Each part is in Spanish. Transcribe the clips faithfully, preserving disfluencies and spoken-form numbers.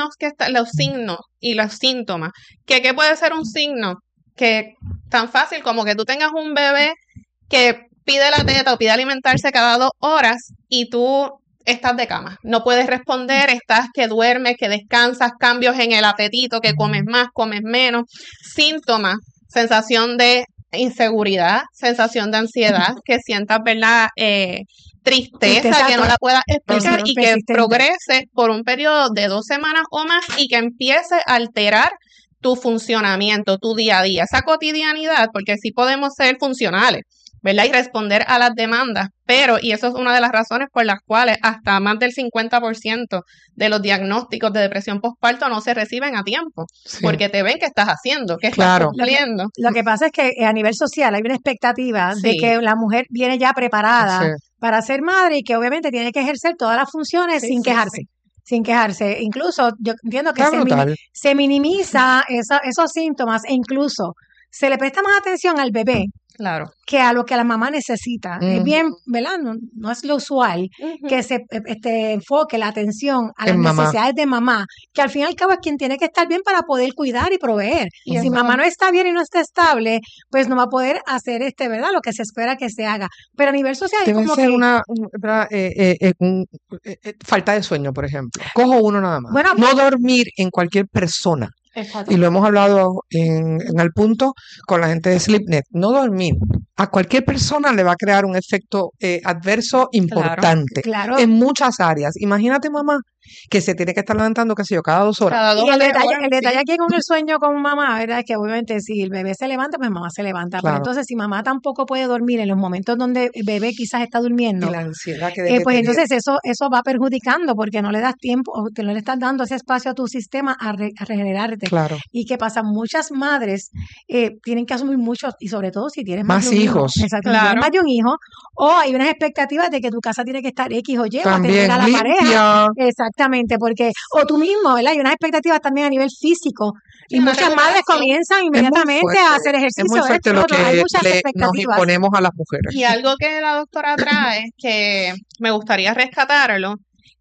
los que está, los signos y los síntomas. ¿Que qué puede ser un signo? Que tan fácil como que tú tengas un bebé que pide la teta o pide alimentarse cada dos horas y tú estás de cama, no puedes responder, estás que duermes, que descansas, cambios en el apetito, que comes más, comes menos, síntomas, sensación de inseguridad, sensación de ansiedad, que sientas, ¿verdad? Eh, tristeza, Tristeza, que no la puedas explicar uh-huh, y que persistente. progrese por un periodo de dos semanas o más y que empiece a alterar tu funcionamiento, tu día a día, esa cotidianidad, porque sí podemos ser funcionales, ¿verdad? Y responder a las demandas, pero, y eso es una de las razones por las cuales hasta más del cincuenta por ciento de los diagnósticos de depresión postparto no se reciben a tiempo, sí. porque te ven que estás haciendo, que claro. estás cumpliendo. Lo que, lo que pasa es que a nivel social hay una expectativa sí. de que la mujer viene ya preparada sí. para ser madre y que obviamente tiene que ejercer todas las funciones sí, sin sí, quejarse. Sí. sin quejarse, incluso yo entiendo que se, min, se minimiza esa, esos síntomas e incluso se le presta más atención al bebé claro. que a lo que la mamá necesita. Uh-huh. Es bien, ¿verdad? No, no es lo usual uh-huh. que se este, enfoque la atención a las en necesidades mamá. de mamá, que al fin y al cabo es quien tiene que estar bien para poder cuidar y proveer. Y si mamá no está bien y no está estable, pues no va a poder hacer este, ¿verdad? Lo que se espera que se haga. Pero a nivel social Debe es como ser que una, una eh, eh, eh, un, eh, eh, falta de sueño, por ejemplo. Cojo uno nada más. Bueno, no dormir en cualquier persona. Exacto. Y lo hemos hablado en, en el punto con la gente de SleepNet. No dormir a cualquier persona le va a crear un efecto eh, adverso importante claro, claro. en muchas áreas. Imagínate, mamá, que se tiene que estar levantando, qué sé yo, cada dos horas. Cada dos y el detalle, horas, el detalle sí. aquí con el sueño con mamá, ¿verdad? Es que obviamente si el bebé se levanta, pues mamá se levanta. Claro. Pero entonces si mamá tampoco puede dormir en los momentos donde el bebé quizás está durmiendo, y la ansiedad que eh, pues tener. entonces eso eso va perjudicando porque no le das tiempo, que no le estás dando ese espacio a tu sistema a, re, a regenerarte. Claro. Y que pasa, muchas madres eh, tienen que asumir muchos, y sobre todo si tienes más, más de un hijos. hijo, exacto, claro. si tienes más de un hijo, o hay unas expectativas de que tu casa tiene que estar X o Y, también o atender a la limpia. pareja. Exactamente, porque o tú mismo, ¿verdad? Hay unas expectativas también a nivel físico. Y sí, muchas madres comienzan inmediatamente a hacer ejercicio. Es muy fuerte esto, lo que hay muchas le, expectativas. nos imponemos a las mujeres. Y algo que la doctora trae, que me gustaría rescatarlo,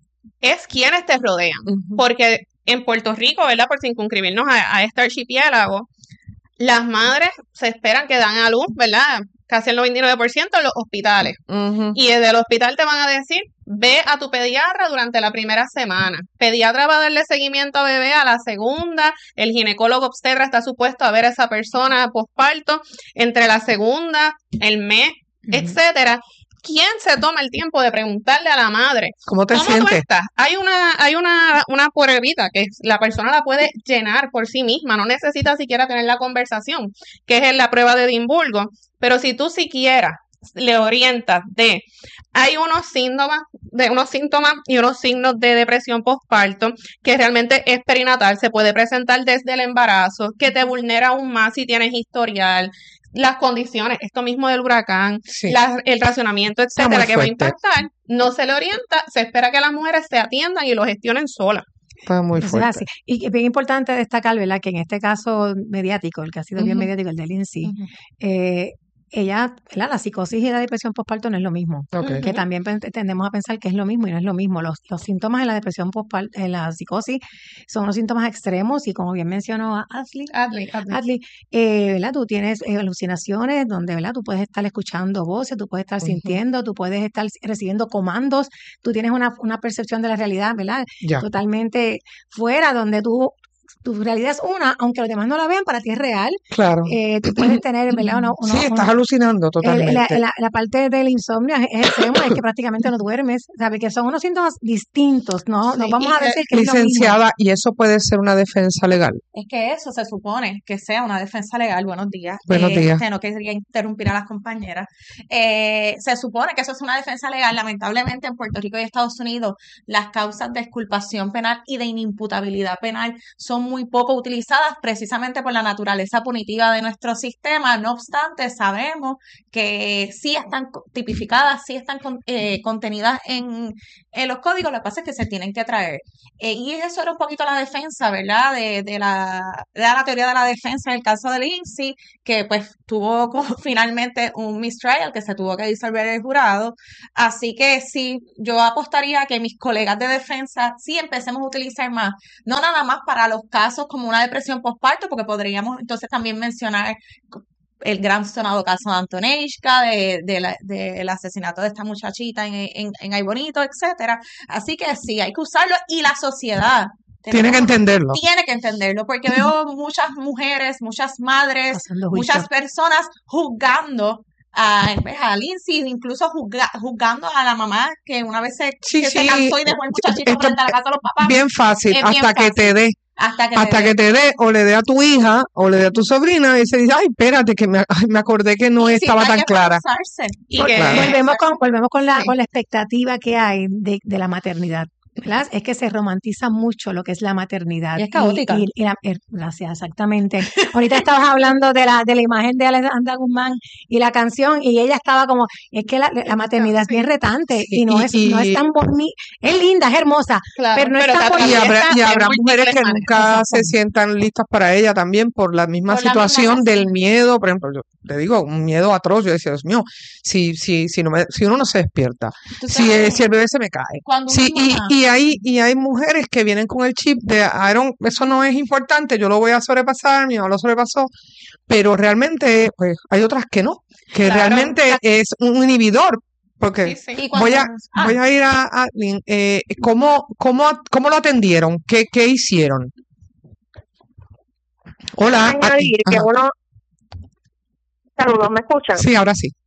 es quienes te rodean. Uh-huh. Porque en Puerto Rico, ¿verdad? Por circunscribirnos a, a este archipiélago, las madres se esperan que dan a luz, ¿verdad? Casi el noventa y nueve por ciento en los hospitales. Uh-huh. Y desde el hospital te van a decir, ve a tu pediatra durante la primera semana. Pediatra va a darle seguimiento a bebé a la segunda. El ginecólogo obstetra está supuesto a ver a esa persona posparto entre la segunda, el mes, uh-huh. etcétera. ¿Quién se toma el tiempo de preguntarle a la madre cómo te ¿cómo sientes? Tú estás? Hay una, hay una, una pruebita que la persona la puede llenar por sí misma, no necesita siquiera tener la conversación, que es la prueba de Edimburgo. Pero si tú siquiera le orientas de, hay unos síntomas, de unos síntomas y unos signos de depresión postparto que realmente es perinatal, se puede presentar desde el embarazo, que te vulnera aún más si tienes historial. Las condiciones, esto mismo del huracán, sí. la, el racionamiento, etcétera, que va a impactar, no se le orienta, se espera que las mujeres se atiendan y lo gestionen solas. Está muy fuerte. Así. Y es bien importante destacar, ¿verdad?, que en este caso mediático, el que ha sido uh-huh. bien mediático, el de Lindsay, uh-huh. eh, ella, ¿verdad? La psicosis y la depresión postparto no es lo mismo. Okay. Que también tendemos a pensar que es lo mismo y no es lo mismo. Los, los síntomas en la depresión postparto, en la psicosis, son unos síntomas extremos y como bien mencionó Adley, Adley, Adley. Adley eh, ¿verdad? Tú tienes eh, alucinaciones donde, ¿verdad? Tú puedes estar escuchando voces, tú puedes estar uh-huh. sintiendo, tú puedes estar recibiendo comandos, tú tienes una, una percepción de la realidad, ¿verdad? Ya. Totalmente fuera, donde tú tu realidad es una, aunque los demás no la vean, para ti es real. Claro. Eh, tú puedes tener, ¿verdad? Uno, uno, sí, estás uno, alucinando totalmente. El, la, la, la parte del insomnio es extremo, es que prácticamente no duermes, ¿sabes? Que son unos síntomas distintos, ¿no? Sí, no vamos a decir que licenciada, es lo y eso puede ser una defensa legal. Es que eso se supone que sea una defensa legal. Buenos días. Buenos eh, días. Este, no quería interrumpir a las compañeras. Eh, se supone que eso es una defensa legal. Lamentablemente en Puerto Rico y Estados Unidos las causas de exculpación penal y de inimputabilidad penal son muy muy poco utilizadas precisamente por la naturaleza punitiva de nuestro sistema. No obstante, sabemos que sí están tipificadas, sí están eh, contenidas en, en los códigos, lo que pasa es que se tienen que traer. Eh, y eso era un poquito la defensa, ¿verdad? De, de, la, de la teoría de la defensa en el caso de Lindsay, que pues tuvo como finalmente un mistrial que se tuvo que disolver el jurado. Así que sí, yo apostaría que mis colegas de defensa sí empecemos a utilizar más, no nada más para los casos como una depresión postparto, porque podríamos entonces también mencionar el gran sonado caso de Antonejka, de, de la, del asesinato de esta muchachita en, en, en Ay Bonito, etcétera. Así que sí, hay que usarlo, y la sociedad tiene que entenderlo. Tiene que entenderlo, porque veo muchas mujeres, muchas madres, muchas personas juzgando a, a Lindsay, incluso juzga, juzgando a la mamá que una vez se, sí, que sí. se cansó y dejó el muchachito Esto, frente a la casa de los papás. Bien fácil, es hasta bien que fácil. te dé. Hasta que hasta te que te dé, o le dé a tu hija, o le dé a tu sobrina, y se dice, ay, espérate, que me, ay, me acordé que no y estaba sí, tan clara. Y que, claro. Volvemos con, volvemos con la, sí. con la expectativa que hay de, de la maternidad. ¿Verdad? Es que se romantiza mucho lo que es la maternidad. Y es caótica. Y, y, y la, er, gracias, exactamente. Ahorita estabas hablando de la de la imagen de Alejandra Guzmán y la canción, y ella estaba como, es que la, la maternidad es bien retante, sí, y no es y, no es tan bonita, es linda, es hermosa, claro, pero no pero es tan bonita. Y habrá, y habrá mujeres que nunca se sientan listas para ella también por la misma por situación la misma del miedo. Por ejemplo, yo te digo, un miedo atroz. Yo decía, Dios mío, si, si, si, no me, si uno no se despierta, si, eh, si el bebé se me cae. Sí, y, y hay y hay mujeres que vienen con el chip de I don't, eso no es importante, yo lo voy a sobrepasar, mi mamá lo sobrepasó, pero realmente pues hay otras que no, que claro, realmente claro. es un inhibidor. Porque sí, sí. voy a ah. voy a ir a, a eh, ¿cómo, cómo, ¿cómo lo atendieron? ¿Qué, qué hicieron? Hola. Añadir que uno... Saludos, ¿me escuchan? Sí, ahora sí.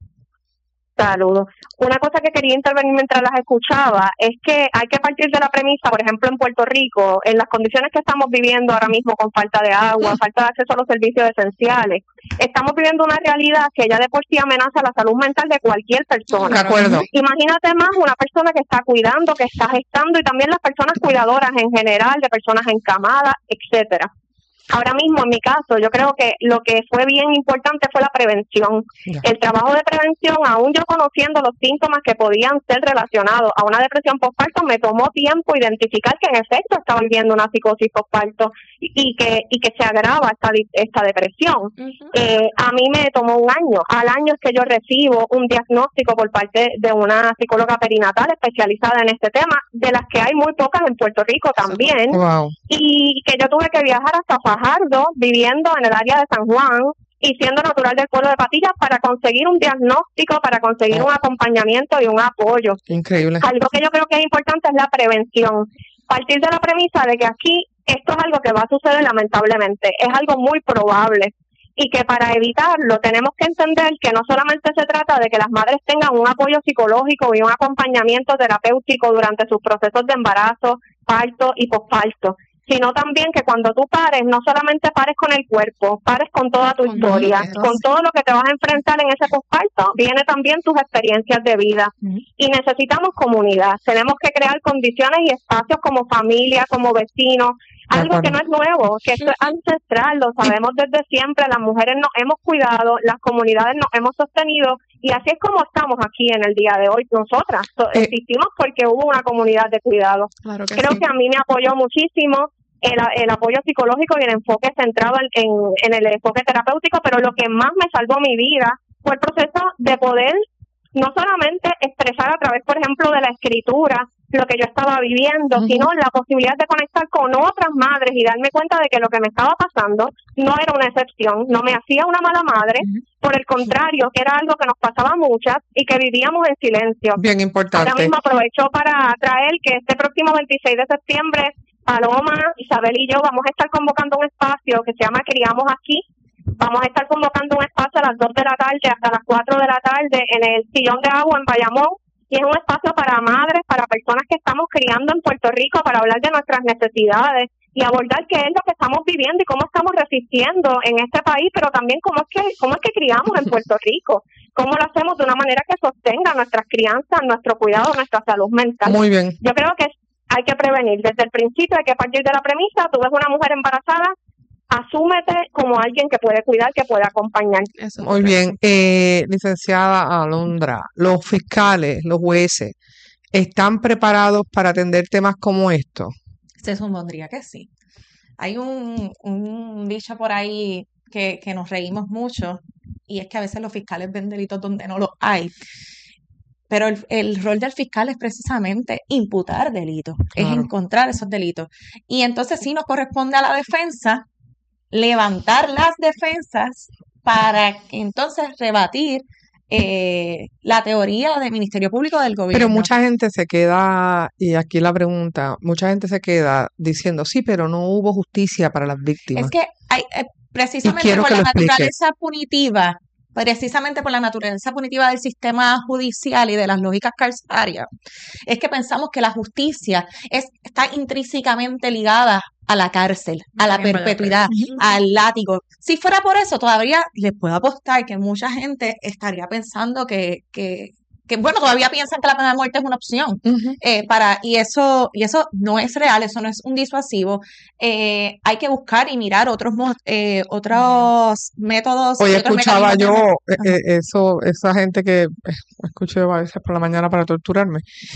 Saludos. Una cosa que quería intervenir mientras las escuchaba es que hay que partir de la premisa, por ejemplo, en Puerto Rico, en las condiciones que estamos viviendo ahora mismo con falta de agua, falta de acceso a los servicios esenciales, estamos viviendo una realidad que ya de por sí amenaza la salud mental de cualquier persona. De acuerdo. Imagínate más una persona que está cuidando, que está gestando, y también las personas cuidadoras en general, de personas encamadas, etcétera. Ahora mismo, en mi caso, yo creo que lo que fue bien importante fue la prevención. Yeah. El trabajo de prevención, aún yo conociendo los síntomas que podían ser relacionados a una depresión postparto, me tomó tiempo identificar que en efecto estaba viviendo una psicosis postparto y, y que y que se agrava esta, esta depresión. Uh-huh. Eh, a mí me tomó un año. Al año es que yo recibo un diagnóstico por parte de una psicóloga perinatal especializada en este tema, de las que hay muy pocas en Puerto Rico también. Wow. Y que yo tuve que viajar hasta Fajardo, viviendo en el área de San Juan y siendo natural del pueblo de Patillas, para conseguir un diagnóstico, para conseguir oh. un acompañamiento y un apoyo. Increíble. Algo que yo creo que es importante es la prevención. Partir de la premisa de que aquí esto es algo que va a suceder lamentablemente, es algo muy probable, y que para evitarlo tenemos que entender que no solamente se trata de que las madres tengan un apoyo psicológico y un acompañamiento terapéutico durante sus procesos de embarazo, parto y posparto, sino también que cuando tú pares, no solamente pares con el cuerpo, pares con toda tu historia, con todo lo que te vas a enfrentar en ese posparto, viene también tus experiencias de vida. Uh-huh. Y necesitamos comunidad, tenemos que crear condiciones y espacios como familia, como vecinos, algo que no es nuevo, que esto es ancestral, lo sabemos desde siempre, las mujeres nos hemos cuidado, las comunidades nos hemos sostenido, y así es como estamos aquí en el día de hoy. Nosotras eh, existimos porque hubo una comunidad de cuidado. Claro que Creo sí. que a mí me apoyó muchísimo el, el apoyo psicológico y el enfoque centrado en, en, en el enfoque terapéutico, pero lo que más me salvó mi vida fue el proceso de poder no solamente expresar a través, por ejemplo, de la escritura lo que yo estaba viviendo, uh-huh. sino la posibilidad de conectar con otras madres y darme cuenta de que lo que me estaba pasando no era una excepción, no me hacía una mala madre, uh-huh. por el contrario, que era algo que nos pasaba a muchas y que vivíamos en silencio. Bien importante. Ahora mismo aprovecho para traer que este próximo veintiséis de septiembre, Paloma, Isabel y yo vamos a estar convocando un espacio que se llama Criamos Aquí. Vamos a estar convocando un espacio a las dos de la tarde hasta las cuatro de la tarde en el Sillón de Agua en Bayamón. Y es un espacio para madres, para personas que estamos criando en Puerto Rico, para hablar de nuestras necesidades y abordar qué es lo que estamos viviendo y cómo estamos resistiendo en este país, pero también cómo es que cómo es que criamos en Puerto Rico, cómo lo hacemos de una manera que sostenga nuestras crianzas, nuestro cuidado, nuestra salud mental. Muy bien. Yo creo que hay que prevenir. Desde el principio hay que partir de la premisa, tú ves una mujer embarazada, asúmete como alguien que puede cuidar, que puede acompañar. Eso Muy bien, eh, licenciada Alondra, los fiscales, los jueces, ¿están preparados para atender temas como estos? Se supondría que sí. Hay un, un dicho por ahí que, que nos reímos mucho, y es que a veces los fiscales ven delitos donde no los hay. Pero el, el rol del fiscal es precisamente imputar delitos, claro. Es encontrar esos delitos. Y entonces sí nos corresponde a la defensa levantar las defensas para entonces rebatir eh, la teoría del Ministerio Público del gobierno. Pero mucha gente se queda, y aquí la pregunta, mucha gente se queda diciendo, sí, pero no hubo justicia para las víctimas. Es que hay, eh, precisamente por la naturaleza punitiva, precisamente por la naturaleza punitiva del sistema judicial y de las lógicas carcelarias, es que pensamos que la justicia es, está intrínsecamente ligada a la cárcel, a la perpetuidad, al látigo. Si fuera por eso, todavía les puedo apostar que mucha gente estaría pensando que, que, que bueno, todavía piensan que la pena de muerte es una opción. Uh-huh. eh, para y eso y eso no es real, eso no es un disuasivo. Eh, hay que buscar y mirar otros eh, otros métodos. Hoy escuchaba yo eh, eso, esa gente que eh, escuché a veces por la mañana para torturarme,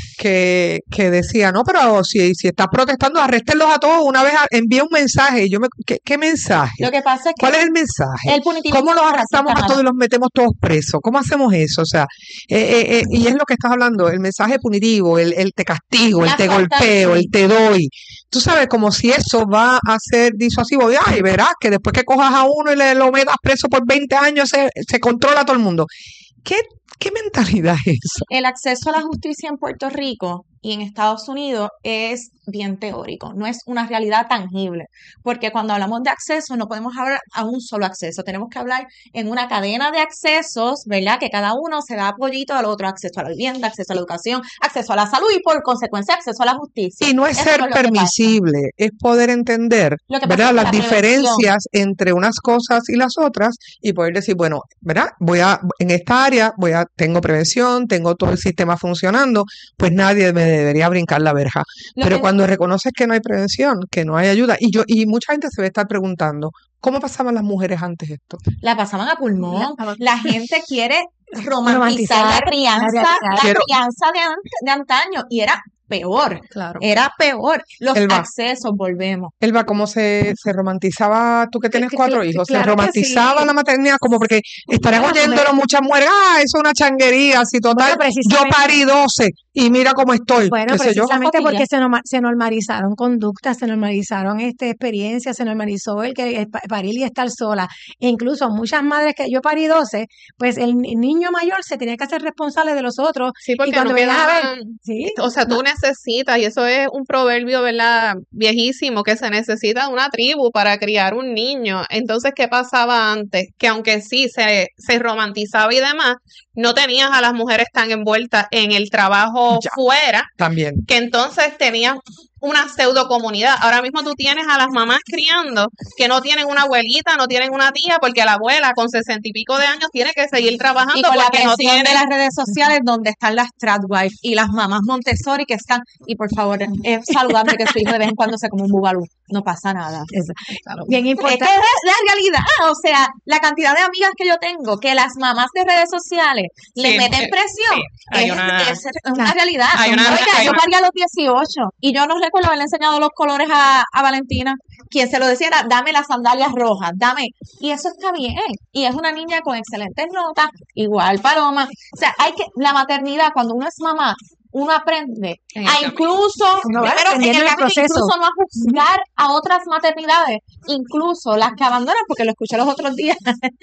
que, que decía, no, pero si, si estás protestando, arréstenlos a todos una vez, envía un mensaje. Y yo me, ¿qué, ¿qué mensaje? Lo que pasa es que ¿Cuál es el mensaje? El ¿Cómo los arrestamos a todos y los metemos todos presos? ¿Cómo hacemos eso? O sea, eh, eh, y es lo que estás hablando, el mensaje punitivo, el, el te castigo, el te golpeo, el te doy. Tú sabes, como si eso va a ser disuasivo. Y ay, verás que después que cojas a uno y le lo metas preso por veinte años, se, se controla a todo el mundo. ¿Qué, qué mentalidad es esa? El acceso a la justicia en Puerto Rico y en Estados Unidos es bien teórico, no es una realidad tangible, porque cuando hablamos de acceso no podemos hablar a un solo acceso, tenemos que hablar en una cadena de accesos, ¿verdad? Que cada uno se da apoyito al otro, acceso a la vivienda, acceso a la educación, acceso a la salud y por consecuencia acceso a la justicia. Y no es Eso ser no es permisible, es poder entender, ¿verdad? Las diferencias entre unas cosas y las otras y poder decir, bueno, ¿verdad? Voy a, en esta área, voy a, tengo prevención, tengo todo el sistema funcionando, pues nadie me debería brincar la verja. Lo Pero que... cuando reconoces que no hay prevención, que no hay ayuda, y yo y mucha gente se va a estar preguntando, ¿cómo pasaban las mujeres antes esto? La pasaban a pulmón. La, la gente quiere romantizar, romantizar la crianza, la, la crianza de, de antaño, y era peor, claro. Era peor. Los Elba, accesos, volvemos. Elba, ¿cómo se, se romantizaba, tú que tienes que cuatro sí, hijos, claro se romantizaba sí. La maternidad como porque estarán claro, oyéndolo muchas mujeres, ah, eso es una changuería, así total, bueno, yo parí doce y mira cómo estoy. Bueno, precisamente porque se, norma, se normalizaron conductas, se normalizaron este, experiencias, se normalizó el que el parir y estar sola. E incluso muchas madres que yo parí doce, pues el niño mayor se tenía que hacer responsable de los otros. Sí, porque y cuando no venías a ver, ¿sí? O sea, tú necesitas, y eso es un proverbio, ¿verdad? Viejísimo, que se necesita una tribu para criar un niño. Entonces, ¿qué pasaba antes? Que aunque sí se, se romantizaba y demás, no tenías a las mujeres tan envueltas en el trabajo ya, fuera, también. Que entonces tenías una pseudo comunidad. Ahora mismo tú tienes a las mamás criando que no tienen una abuelita, no tienen una tía, porque la abuela con sesenta y pico de años tiene que seguir trabajando y con porque la no tiene de las redes sociales donde están las tradwives y las mamás Montessori que están, y por favor, es saludable que su hijo de vez en cuando se come un bugalú, no pasa nada. Es bien importante. Es que es la realidad, o sea, la cantidad de amigas que yo tengo que las mamás de redes sociales sí, le meten eh, presión, sí, es, una, es, es una realidad. Hay una, Oiga, hay yo una. parí a los dieciocho y yo no recuerdo haberle enseñado los colores a, a Valentina. Quien se lo decía era, dame las sandalias rojas, dame. Y eso está bien. Y es una niña con excelentes notas, igual Paloma. O sea, hay que, la maternidad, cuando uno es mamá, uno aprende a incluso, no, pero en el el proceso. Incluso no a juzgar a otras maternidades, incluso las que abandonan, porque lo escuché los otros días,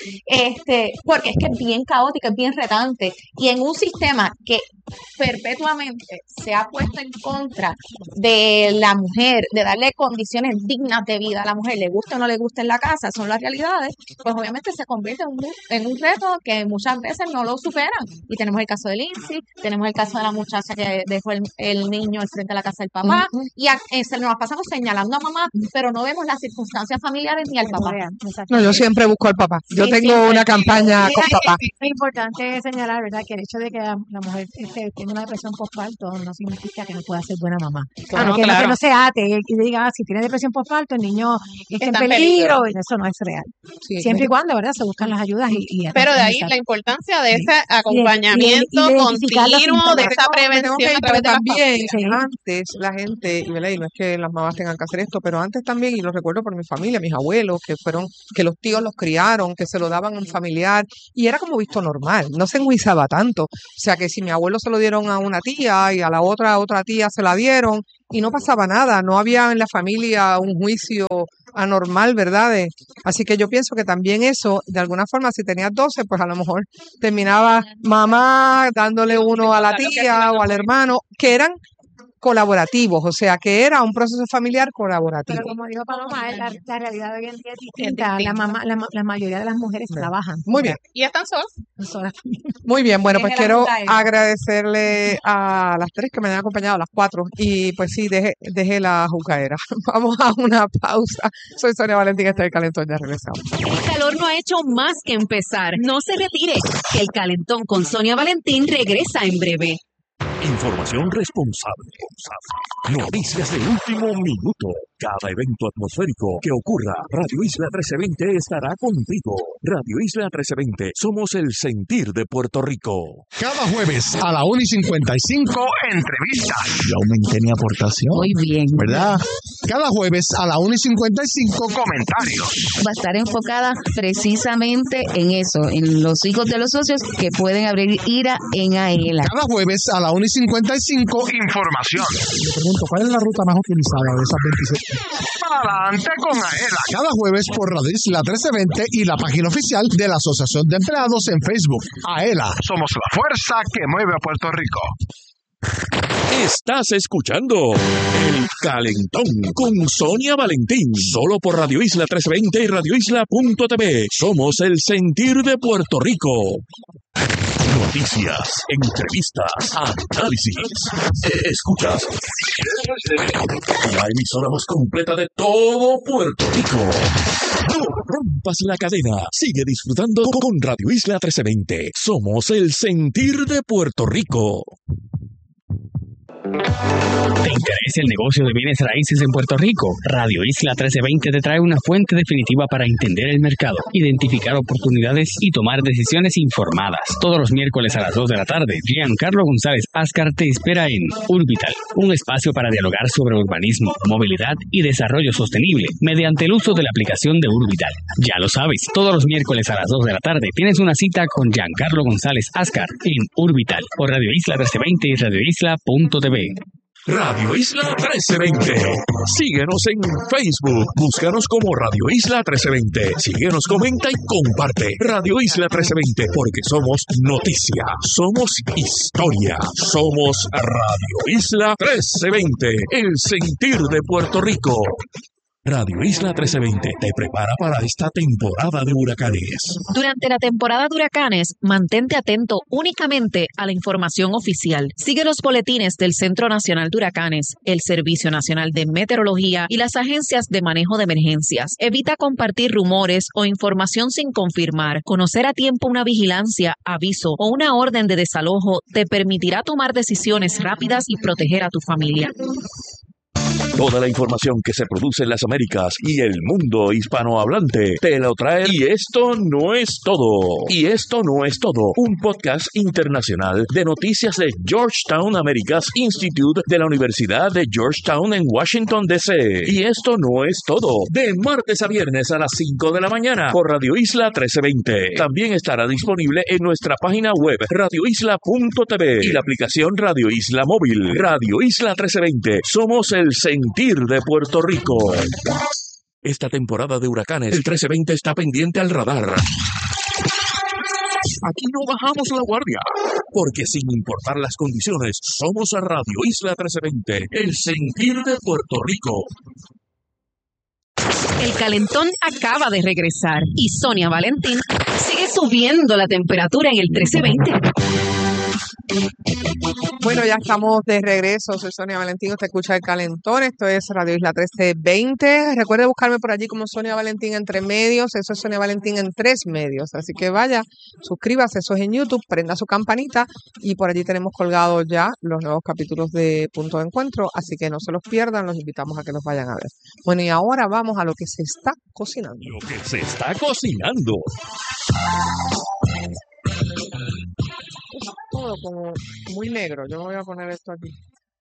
este, porque es que es bien caótico, es bien retante, y en un sistema que perpetuamente se ha puesto en contra de la mujer, de darle condiciones dignas de vida a la mujer, le guste o no le guste en la casa, son las realidades, pues obviamente se convierte en un, en un reto que muchas veces no lo superan, y tenemos el caso de Lindsay, tenemos el caso de la muchacha que porque dejó el, el niño al frente de la casa del papá, uh-huh. y a, eh, se nos pasamos señalando a mamá, pero no vemos las circunstancias familiares ni al papá. No, yo siempre busco al papá. Yo sí, tengo una campaña sí, con papá. Es importante señalar, ¿verdad?, que el hecho de que la, la mujer este, tenga una depresión postparto no significa que no pueda ser buena mamá. Claro, no, que, claro. No, que no se ate y diga, ah, si tiene depresión postparto, el niño está, está en peligro, peligro, y eso no es real. Sí, siempre sí. y cuando, ¿verdad?, se buscan las ayudas. Y, y pero de ahí la importancia de ese acompañamiento y, y, y continuo, de esa prevención que, a través de también, sí. Antes la gente, y, ¿verdad?, y no es que las mamás tengan que hacer esto, pero antes también, y lo recuerdo por mi familia, mis abuelos, que fueron, que los tíos los criaron, que se lo daban a un familiar, y era como visto normal, no se enjuiciaba tanto. O sea que si mi abuelo se lo dieron a una tía y a la otra a otra tía se la dieron, y no pasaba nada, no había en la familia un juicio anormal, ¿verdad? De, así que yo pienso que también eso, de alguna forma, si tenías doce, pues a lo mejor terminaba mamá dándole uno a la tía o al hermano, que eran colaborativos, o sea que era un proceso familiar colaborativo. Pero como dijo Paloma, la, la realidad de hoy en día es distinta. La, mamá, la, la mayoría de las mujeres bien. trabajan. Muy bien. Y están solas. solas. Muy bien, bueno, pues quiero agradecerle a las tres que me han acompañado, a las cuatro, y pues sí, deje, deje la jucaera. Vamos a una pausa. Soy Sonia Valentín, este es el Calentón, ya regresamos. El calor no ha hecho más que empezar. No se retire, que el Calentón con Sonia Valentín regresa en breve. Información responsable. Noticias de último minuto. Cada evento atmosférico que ocurra, Radio Isla trece veinte estará contigo. Radio Isla trece veinte, somos el sentir de Puerto Rico. Cada jueves a la una y cincuenta y cinco, entrevistas. Yo aumenté mi aportación. Muy bien. ¿Verdad? Cada jueves a la una y cincuenta y cinco, comentarios. Va a estar enfocada precisamente en eso, en los hijos de los socios que pueden abrir ira en AELA. Cada jueves a la una y cincuenta y cinco, información. Le pregunto, ¿cuál es la ruta más utilizada de esas veintiséis? Para adelante con AELA. Cada jueves por Radio Isla trece veinte y la página oficial de la Asociación de Empleados en Facebook. AELA, somos la fuerza que mueve a Puerto Rico. Estás escuchando El Calentón con Sonia Valentín, solo por Radio Isla trece veinte y radio isla punto t v. Somos el sentir de Puerto Rico. Noticias, entrevistas, análisis. Escuchas la emisora más completa de todo Puerto Rico. No rompas la cadena. Sigue disfrutando con Radio Isla trece veinte. Somos el sentir de Puerto Rico. ¿Te interesa el negocio de bienes raíces en Puerto Rico? Radio Isla trece veinte te trae una fuente definitiva para entender el mercado, identificar oportunidades y tomar decisiones informadas. Todos los miércoles a las dos de la tarde, Giancarlo González Ascar te espera en Urbital, un espacio para dialogar sobre urbanismo, movilidad y desarrollo sostenible mediante el uso de la aplicación de Urbital. Ya lo sabes, todos los miércoles a las dos de la tarde tienes una cita con Giancarlo González Ascar en Urbital por Radio Isla trece veinte y radio isla punto t v. Radio Isla trece veinte. Síguenos en Facebook. Búscanos como Radio Isla trece veinte. Síguenos, comenta y comparte. Radio Isla trece veinte, porque somos noticia, somos historia, somos Radio Isla trece veinte, el sentir de Puerto Rico. Radio Isla trece veinte te prepara para esta temporada de huracanes. Durante la temporada de huracanes, mantente atento únicamente a la información oficial. Sigue los boletines del Centro Nacional de Huracanes, el Servicio Nacional de Meteorología y las agencias de manejo de emergencias. Evita compartir rumores o información sin confirmar. Conocer a tiempo una vigilancia, aviso o una orden de desalojo te permitirá tomar decisiones rápidas y proteger a tu familia. Toda la información que se produce en las Américas y el mundo hispanohablante te lo trae. Y esto no es todo. Y esto no es todo. Un podcast internacional de noticias de Georgetown Americas Institute de la Universidad de Georgetown en Washington, D C Y esto no es todo. De martes a viernes a las cinco de la mañana por Radio Isla trece veinte. También estará disponible en nuestra página web radio isla punto t v y la aplicación Radio Isla Móvil. Radio Isla trece veinte. Somos el sentir de Puerto Rico. Esta temporada de huracanes, el trece veinte está pendiente al radar. Aquí no bajamos la guardia, porque sin importar las condiciones, somos a Radio Isla trece veinte, el sentir de Puerto Rico. El calentón acaba de regresar y Sonia Valentín sigue subiendo la temperatura en el trece veinte. Bueno, ya estamos de regreso. Soy Sonia Valentín. Usted escucha El Calentón. Esto es Radio Isla trece veinte. Recuerde buscarme por allí como Sonia Valentín entre medios. Eso es Sonia Valentín en tres medios. Así que vaya, suscríbase. Eso es en YouTube. Prenda su campanita. Y por allí tenemos colgados ya los nuevos capítulos de Punto de Encuentro. Así que no se los pierdan. Los invitamos a que los vayan a ver. Bueno, y ahora vamos a lo que se está cocinando. Lo que se está cocinando. Todo como muy negro. Yo me voy a poner esto aquí.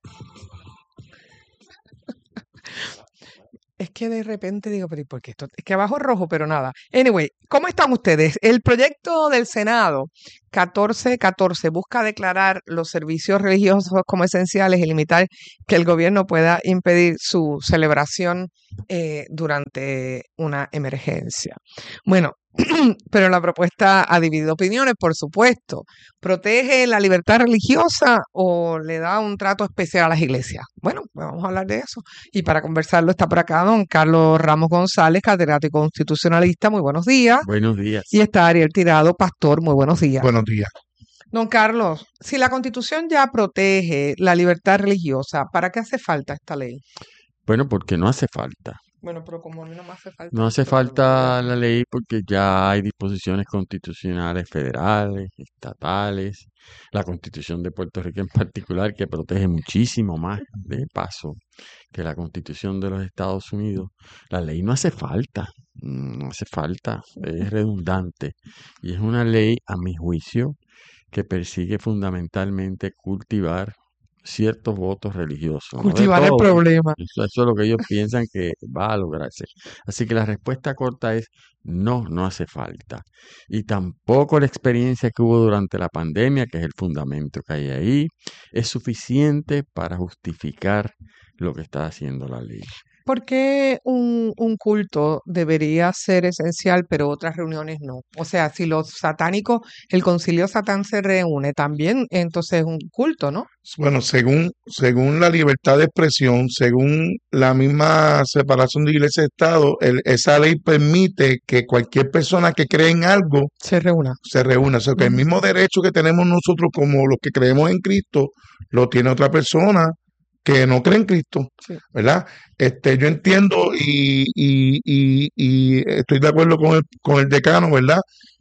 Es que de repente digo, pero ¿y por qué esto? Es que abajo es rojo, pero nada. Anyway, ¿cómo están ustedes? El proyecto del Senado catorce catorce busca declarar los servicios religiosos como esenciales y limitar que el gobierno pueda impedir su celebración eh, durante una emergencia. Bueno, pero la propuesta ha dividido opiniones, por supuesto. ¿Protege la libertad religiosa o le da un trato especial a las iglesias? Bueno, pues vamos a hablar de eso. Y para conversarlo está por acá don Carlos Ramos González, catedrático constitucionalista. Muy buenos días. Buenos días. Y está Ariel Tirado, pastor. Muy buenos días. Buenos días. Don Carlos, si la Constitución ya protege la libertad religiosa, ¿para qué hace falta esta ley? Bueno, porque no hace falta. Bueno, pero como a mí no me hace falta. No hace falta la ley porque ya hay disposiciones constitucionales federales, estatales, la Constitución de Puerto Rico en particular, que protege muchísimo más de paso que la Constitución de los Estados Unidos. La ley no hace falta, no hace falta, es redundante. Y es una ley, a mi juicio, que persigue fundamentalmente cultivar ciertos votos religiosos. Cultivar el problema. Eso, eso es lo que ellos piensan que va a lograrse. Así que la respuesta corta es no, no hace falta. Y tampoco la experiencia que hubo durante la pandemia, que es el fundamento que hay ahí, es suficiente para justificar lo que está haciendo la ley. ¿Por qué un, un culto debería ser esencial, pero otras reuniones no? O sea, si los satánicos, el concilio satán se reúne, también entonces es un culto, ¿no? Bueno, según, según la libertad de expresión, según la misma separación de iglesia y Estado, el, esa ley permite que cualquier persona que cree en algo se reúna. Se reúna. O sea, que el mismo derecho que tenemos nosotros como los que creemos en Cristo, lo tiene otra persona que no cree en Cristo, sí. ¿Verdad? Este, yo entiendo y, y, y, y estoy de acuerdo con el, con el decano, ¿verdad?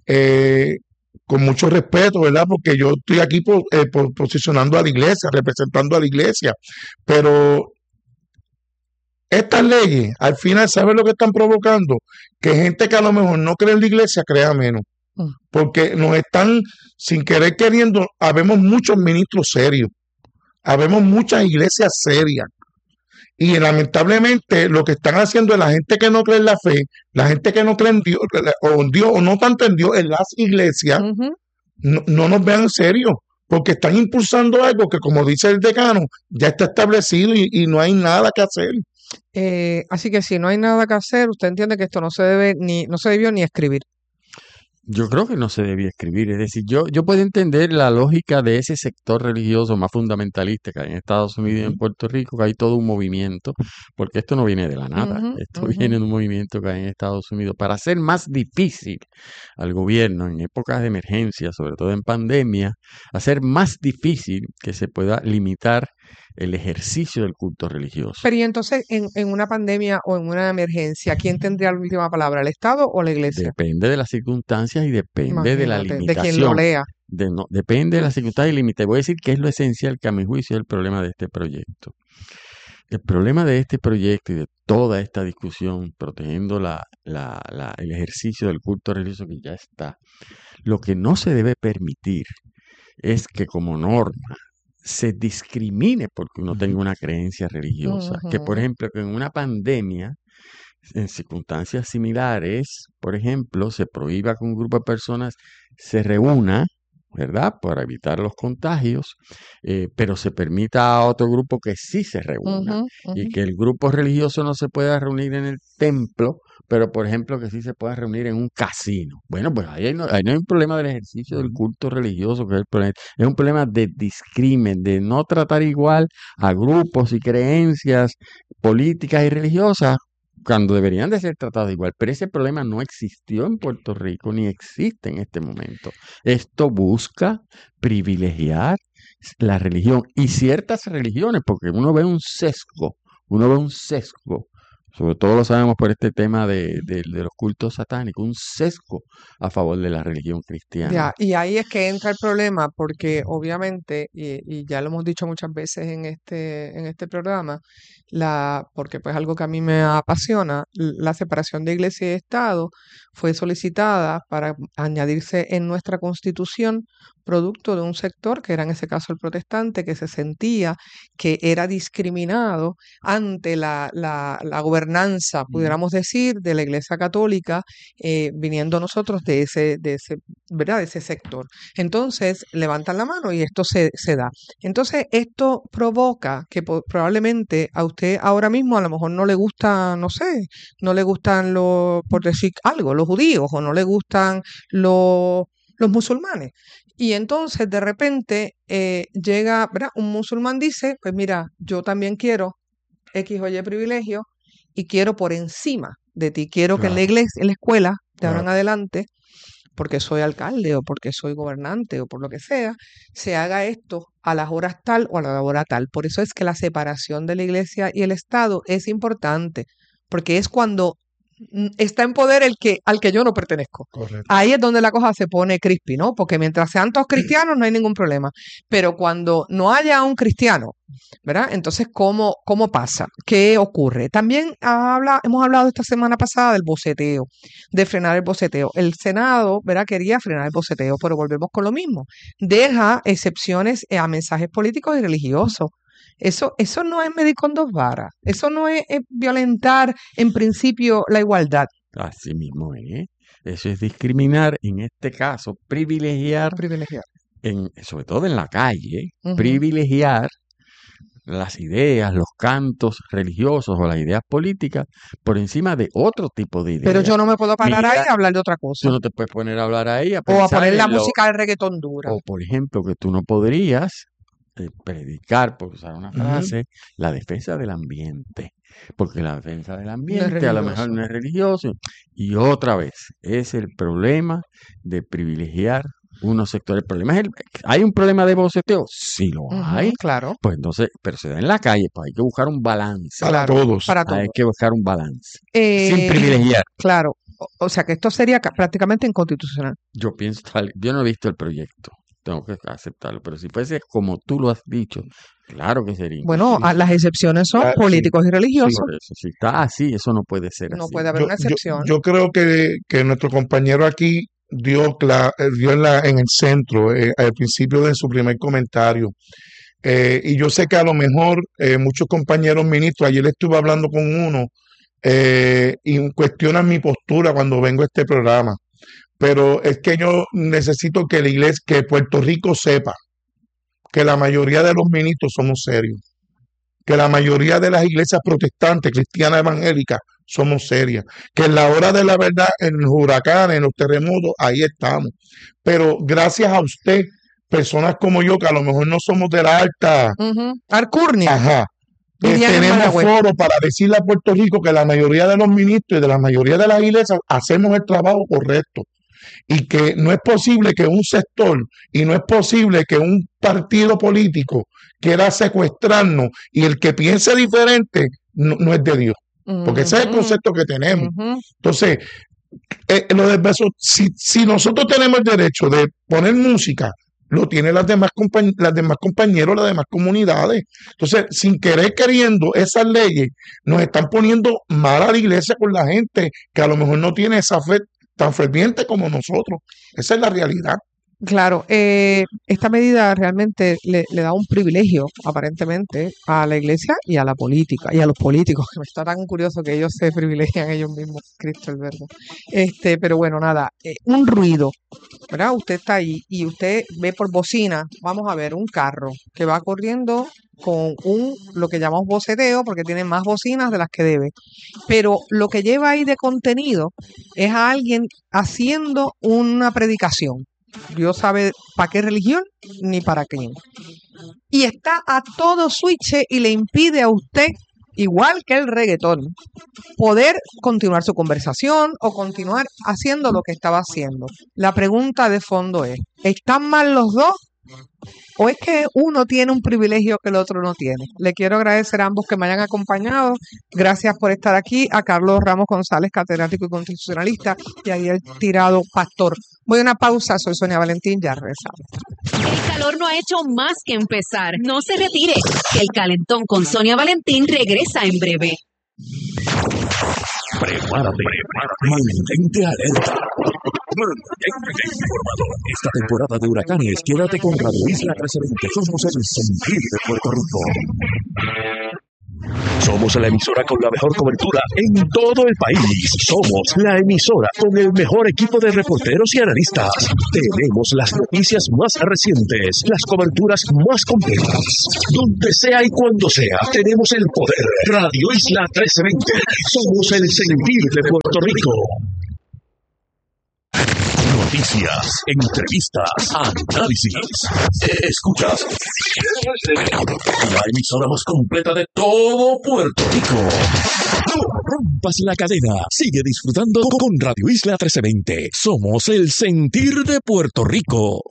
Eh, con mucho respeto, ¿verdad? Porque yo estoy aquí por, eh, por posicionando a la iglesia, representando a la iglesia, pero estas leyes, al final, ¿sabes lo que están provocando? Que gente que a lo mejor no cree en la iglesia crea menos, porque nos están, sin querer queriendo, habemos muchos ministros serios. Habemos muchas iglesias serias y lamentablemente lo que están haciendo es la gente que no cree en la fe, la gente que no cree en Dios o en Dios o no tanto en Dios en las iglesias, uh-huh. no, no nos vean en serio porque están impulsando algo que, como dice el decano, ya está establecido y, y no hay nada que hacer. Eh, así que si no hay nada que hacer, usted entiende que esto no se debe ni no se debió ni escribir. Yo creo que no se debía escribir, es decir, yo, yo puedo entender la lógica de ese sector religioso más fundamentalista que hay en Estados Unidos y en Puerto Rico, que hay todo un movimiento, porque esto no viene de la nada, uh-huh, esto uh-huh. viene de un movimiento que hay en Estados Unidos para hacer más difícil al gobierno en épocas de emergencia, sobre todo en pandemia, hacer más difícil que se pueda limitar el ejercicio del culto religioso. Pero y entonces, en, en una pandemia o en una emergencia, ¿quién tendría la última palabra, el Estado o la Iglesia? Depende de las circunstancias y depende Imagínate, de la limitación. De quien lo lea. De no, depende de las circunstancias y límites. Voy a decir que es lo esencial que a mi juicio es el problema de este proyecto. El problema de este proyecto y de toda esta discusión protegiendo la, la, la, el ejercicio del culto religioso que ya está, lo que no se debe permitir es que como norma se discrimine porque uno tenga una creencia religiosa. Uh-huh. Que, por ejemplo, que en una pandemia, en circunstancias similares, por ejemplo, se prohíba que un grupo de personas se reúna, ¿verdad?, para evitar los contagios, eh, pero se permita a otro grupo que sí se reúna. Uh-huh, uh-huh. Y que el grupo religioso no se pueda reunir en el templo, pero, por ejemplo, que sí se pueda reunir en un casino. Bueno, pues ahí no, ahí no hay un problema del ejercicio del culto religioso, que es el problema. Es un problema de discrimen, de no tratar igual a grupos y creencias políticas y religiosas cuando deberían de ser tratados igual. Pero ese problema no existió en Puerto Rico ni existe en este momento. Esto busca privilegiar la religión y ciertas religiones, porque uno ve un sesgo, uno ve un sesgo, sobre todo lo sabemos por este tema de, de, de los cultos satánicos, un sesgo a favor de la religión cristiana. Ya, y ahí es que entra el problema, porque obviamente, y, y ya lo hemos dicho muchas veces en este, en este programa, la, porque pues algo que a mí me apasiona, la separación de iglesia y Estado fue solicitada para añadirse en nuestra Constitución producto de un sector, que era en ese caso el protestante, que se sentía que era discriminado ante la, la, la gobernanza, pudiéramos decir, de la Iglesia Católica, eh, viniendo nosotros de ese, de ese, ¿verdad? De ese sector. Entonces, levantan la mano y esto se, se da. Entonces, esto provoca que po- probablemente a usted ahora mismo a lo mejor no le gusta, no sé, no le gustan los, por decir algo, los judíos, o no le gustan los, los musulmanes. Y entonces, de repente, eh, llega, ¿verdad? Un musulmán dice, pues mira, yo también quiero X o Y privilegio y quiero por encima de ti, quiero que en la Claro, iglesia, en la escuela, de ahora en claro. adelante, porque soy alcalde o porque soy gobernante o por lo que sea, se haga esto a las horas tal o a la hora tal. Por eso es que la separación de la iglesia y el Estado es importante, porque es cuando mm, está en poder el que al que yo no pertenezco. Correcto. Ahí es donde la cosa se pone crispy, ¿no? Porque mientras sean todos cristianos no hay ningún problema. Pero cuando no haya un cristiano, ¿verdad? Entonces, ¿cómo, cómo pasa? ¿Qué ocurre? También habla, hemos hablado esta semana pasada del boceteo, de frenar el boceteo. El Senado, ¿verdad? Quería frenar el boceteo, pero volvemos con lo mismo. Deja excepciones eh, a mensajes políticos y religiosos. Eso, eso no es medir con dos varas. Eso no es, es violentar en principio la igualdad. Así mismo es. Eso es discriminar, en este caso, privilegiar, Privilegiar. en, sobre todo en la calle, Ujú. privilegiar las ideas, los cantos religiosos o las ideas políticas por encima de otro tipo de Pero ideas. yo no me puedo parar ahí Mira, y hablar de otra tú cosa. no te puedes poner a hablar ahí, a O a pensar poner la en lo, música del reggaetón dura. o por ejemplo, que tú no podrías eh, predicar, por usar una Ujú. frase, la defensa del ambiente. Porque la defensa del No es ambiente a lo mejor religioso. no es religioso. Y otra vez, es el problema de privilegiar unos sectores. El problema es el, ¿hay un problema de boceteo? Sí lo Ujú, hay. claro, Pues entonces, pero se da en la calle, pues hay que buscar un balance. Para claro, todos. para Hay todos. que buscar un balance. Sin Eh, privilegiar. claro, o, o sea que esto sería ca- prácticamente inconstitucional. Yo pienso, tal- yo no he visto el proyecto, tengo que aceptarlo, pero si fuese como tú lo has dicho, claro que sería Bueno, inconstitucional. a- las excepciones son Ah, sí, políticos y sí. religiosos. Por eso, si está así, eso no puede ser No así. puede haber Yo, una yo, excepción. yo creo que, que nuestro compañero aquí dio, cla- eh, dio en, la, en el centro, eh, al principio de su primer comentario. Eh, y yo sé que a lo mejor eh, muchos compañeros ministros, ayer estuve hablando con uno eh, y cuestionan mi postura cuando vengo a este programa. Pero es que yo necesito que la iglesia, que Puerto Rico sepa que la mayoría de los ministros somos serios, que la mayoría de las iglesias protestantes, cristianas, evangélicas, somos serias, que en la hora de la verdad, en los huracanes, en los terremotos, ahí estamos. Pero gracias a usted, personas como yo, que a lo mejor no somos de la alta, Ujú. Alcurnia, ajá, eh, dirían en tenemos Mayagüez. foro para decirle a Puerto Rico que la mayoría de los ministros y de la mayoría de las iglesias hacemos el trabajo correcto. Y que no es posible que un sector y no es posible que un partido político quiera secuestrarnos y el que piense diferente no, no es de Dios, porque ese es el Ujú, concepto que tenemos. ujú. Entonces, eh, lo del beso, si, si nosotros tenemos el derecho de poner música, lo tienen las demás, compañ- las demás compañeros, las demás comunidades. Entonces, sin querer queriendo, esas leyes nos están poniendo mal a la iglesia con la gente que a lo mejor no tiene esa fe tan ferviente como nosotros. Esa es la realidad. Claro, eh, esta medida realmente le, le da un privilegio, aparentemente, a la iglesia y a la política, y a los políticos, que me está tan curioso que ellos se privilegian ellos mismos, Cristo el Verbo. Este, pero bueno, nada, eh, un ruido, ¿verdad? Usted está ahí y usted ve por bocina, vamos a ver, un carro que va corriendo con un, lo que llamamos boceteo, porque tiene más bocinas de las que debe. Pero lo que lleva ahí de contenido es a alguien haciendo una predicación. Dios sabe para qué religión ni para quién. Y está a todo switch y le impide a usted, igual que el reggaetón, poder continuar su conversación o continuar haciendo lo que estaba haciendo. La pregunta de fondo es, ¿están mal los dos ¿O es que uno tiene un privilegio que el otro no tiene? Le quiero agradecer a ambos que me hayan acompañado. Gracias por estar aquí. A Carlos Ramos González, catedrático y constitucionalista, y a Ariel Tirado, pastor. Voy a una pausa. Soy Sonia Valentín. Ya regresamos. El calor no ha hecho más que empezar. No se retire. El calentón con Sonia Valentín regresa en breve. Prepárate, prepárate, mantente alerta, mantente informado. Esta temporada de huracanes, quédate con Radio Isla trece veinte. Somos el sentir de Puerto Rico. Somos la emisora con la mejor cobertura en todo el país. Somos la emisora con el mejor equipo de reporteros y analistas. Tenemos las noticias más recientes, las coberturas más completas. Donde sea y cuando sea, tenemos el poder. Radio Isla trece veinte. Somos el sentir de Puerto Rico. Noticias, entrevistas, análisis. Escuchas la emisora más completa de todo Puerto Rico. No rompas la cadena. Sigue disfrutando con Radio Isla trece veinte. Somos el sentir de Puerto Rico.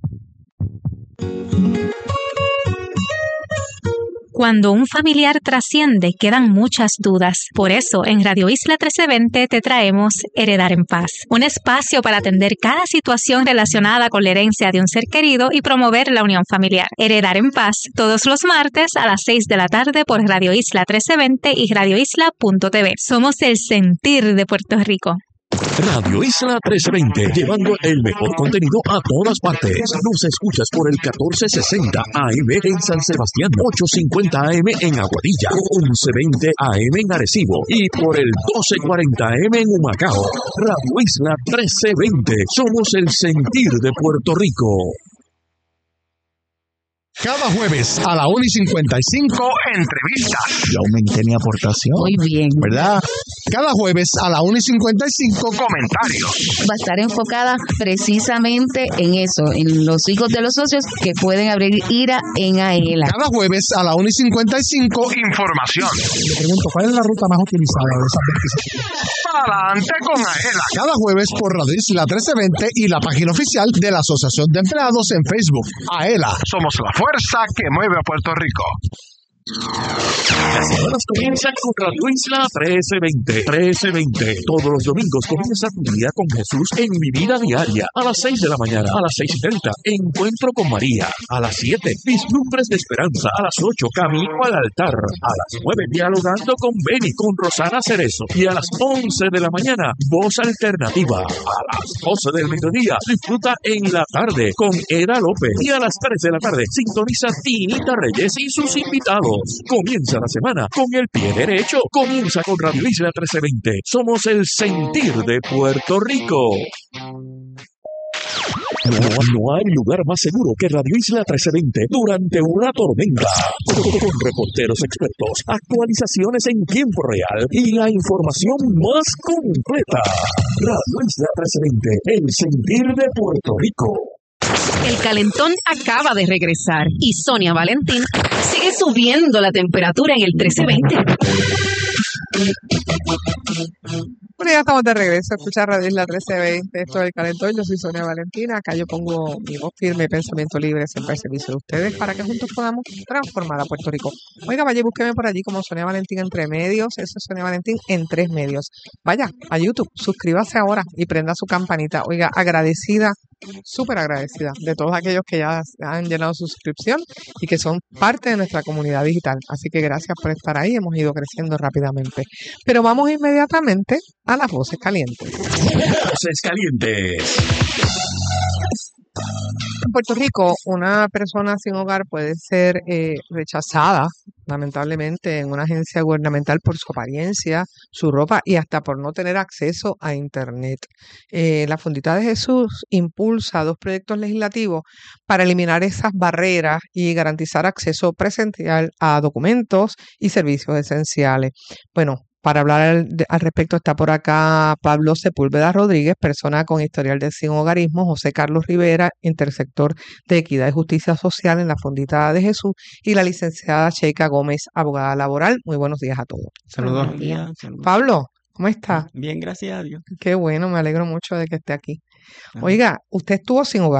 Cuando un familiar trasciende, quedan muchas dudas. Por eso, en Radio Isla trece veinte te traemos Heredar en Paz, un espacio para atender cada situación relacionada con la herencia de un ser querido y promover la unión familiar. Heredar en Paz, todos los martes a las seis de la tarde por Radio Isla trece veinte y radio isla punto t v. Somos el sentir de Puerto Rico. Radio Isla trece veinte, llevando el mejor contenido a todas partes. Nos escuchas por el catorce sesenta A M en San Sebastián, ochocientos cincuenta A M en Aguadilla, once veinte A M en Arecibo y por el doce cuarenta A M en Humacao. Radio Isla trece veinte, somos el sentir de Puerto Rico. Cada jueves a la una y cincuenta y cinco, entrevistas. Yo aumenté mi aportación. Muy bien. ¿Verdad? Cada jueves a la una y cincuenta y cinco, comentarios. Va a estar enfocada precisamente en eso, en los hijos de los socios que pueden abrir ira en AELA. Cada jueves a la una y cincuenta y cinco, información. Le pregunto, ¿cuál es la ruta más utilizada de esas veintiséis? Adelante con AELA. Cada jueves por Radio Isla trece veinte y la página oficial de la Asociación de Empleados en Facebook. AELA, somos la fuerza que mueve a Puerto Rico. Las semanas comienzan con Radio Isla trece veinte. trece veinte. Todos los domingos comienza tu día con Jesús en Mi Vida Diaria. A las seis de la mañana, a las seis y treinta, Encuentro con María. A las siete, Vislumbres de Esperanza. A las ocho, Camino al Altar. A las nueve, Dialogando con Beni, con Rosana Cerezo. Y a las once de la mañana, Voz Alternativa. A las doce del mediodía, disfruta En la Tarde con Eda López. Y a las tres de la tarde, sintoniza Tinita Reyes y sus invitados. Comienza la semana con el pie derecho. Comienza con Radio Isla trece veinte. Somos el sentir de Puerto Rico. No, no hay lugar más seguro que Radio Isla trece veinte durante una tormenta. Con reporteros expertos, actualizaciones en tiempo real y la información más completa. Radio Isla trece veinte, el sentir de Puerto Rico. El calentón acaba de regresar y Sonia Valentín sigue subiendo la temperatura en el trece veinte. Bueno, ya estamos de regreso a escuchar Radio Isla trece veinte. Esto es El Calentón. Yo soy Sonia Valentina. Acá yo pongo mi voz firme y pensamiento libre siempre al servicio de ustedes para que juntos podamos transformar a Puerto Rico. Oiga, vaya y búsqueme por allí como Sonia Valentín entre medios. Eso es Sonia Valentín en tres medios. Vaya a YouTube, suscríbase ahora y prenda su campanita. Oiga, agradecida, súper agradecida de todos aquellos que ya han llenado su suscripción y que son parte de nuestra comunidad digital. Así que gracias por estar ahí. Hemos ido creciendo rápidamente. Pero vamos inmediatamente a las voces calientes. Voces calientes. En Puerto Rico, una persona sin hogar puede ser eh, rechazada, lamentablemente, en una agencia gubernamental por su apariencia, su ropa y hasta por no tener acceso a Internet. Eh, la Fundita de Jesús impulsa dos proyectos legislativos para eliminar esas barreras y garantizar acceso presencial a documentos y servicios esenciales. Bueno, para hablar al, al respecto está por acá Pablo Sepúlveda Rodríguez, persona con historial de sin hogarismo, José Carlos Rivera, intersector de Equidad y Justicia Social en la Fundita de Jesús, y la licenciada Sheika Gómez, abogada laboral. Muy buenos días a todos. Saludos. Buenos días. Saludos. Pablo, ¿cómo está? Bien, gracias a Dios. Qué bueno, me alegro mucho de que esté aquí. Oiga, usted estuvo sin hogar.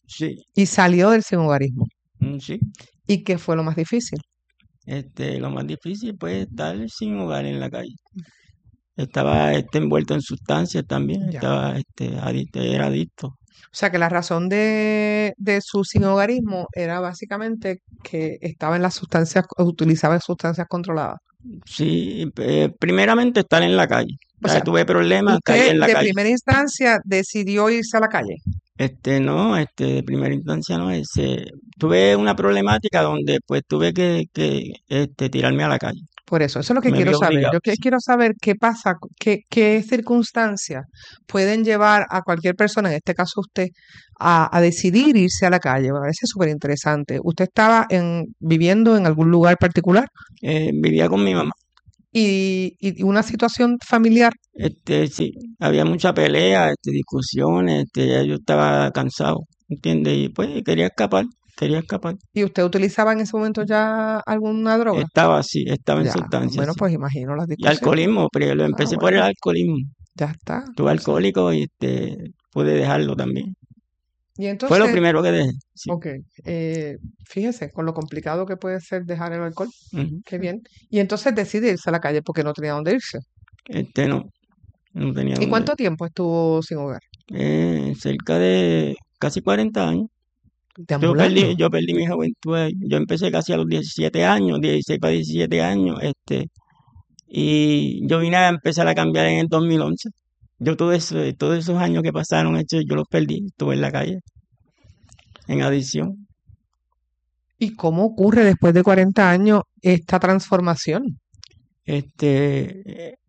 Sí. Y salió del sinhogarismo. Mm, sí. ¿Y qué fue lo más difícil? Este, lo más difícil pues estar sin hogar en la calle. Estaba este, envuelto en sustancias también, Ya. estaba este, adicto, era adicto. O sea, que la razón de, de su sinhogarismo era básicamente que estaba en las sustancias, utilizaba sustancias controladas. Sí, eh, primeramente estar en la calle. O O sea, sea, tuve problemas, caí Usted en la de calle. primera instancia decidió irse a la calle. Este, no, este, de primera instancia no, ese, tuve una problemática donde pues tuve que, que este, tirarme a la calle. Por eso, eso es lo que Me quiero vi saber. obligado, Yo que- sí. quiero saber qué pasa, qué, qué circunstancias pueden llevar a cualquier persona, en este caso usted, a, a decidir irse a la calle. Me parece súper interesante. ¿Usted estaba en, viviendo en algún lugar particular? Eh, vivía con mi mamá. Y, y una situación familiar. Este, sí, había mucha pelea, este, discusiones, este, ya yo estaba cansado, ¿entiendes? Y pues quería escapar, quería escapar. ¿Y usted utilizaba en ese momento ya alguna droga? Estaba así, estaba en Ya, sustancias, bueno, sí. pues imagino las Y discusiones. alcoholismo, pero lo Ah, empecé por el bueno, alcoholismo. ya está. Tuve alcohólico y este, pude dejarlo también. Y Fue lo entonces, primero que dejé, sí. ok, eh, fíjese, con lo complicado que puede ser dejar el alcohol, Ujú. qué bien. Y entonces decide irse a la calle porque no tenía dónde irse. Este, no, no tenía ¿Y dónde. cuánto tiempo estuvo sin hogar? Eh, cerca de casi cuarenta años. Yo Deambulando. perdí, yo perdí mi juventud ahí. Yo empecé casi a los diecisiete años, dieciséis para diecisiete años, este, y yo vine a empezar a cambiar en el dos mil once. Yo todo eso, todos esos años que pasaron, este, yo los perdí, estuve en la calle, en adicción. ¿Y cómo ocurre después de cuarenta años esta transformación? Este, eh,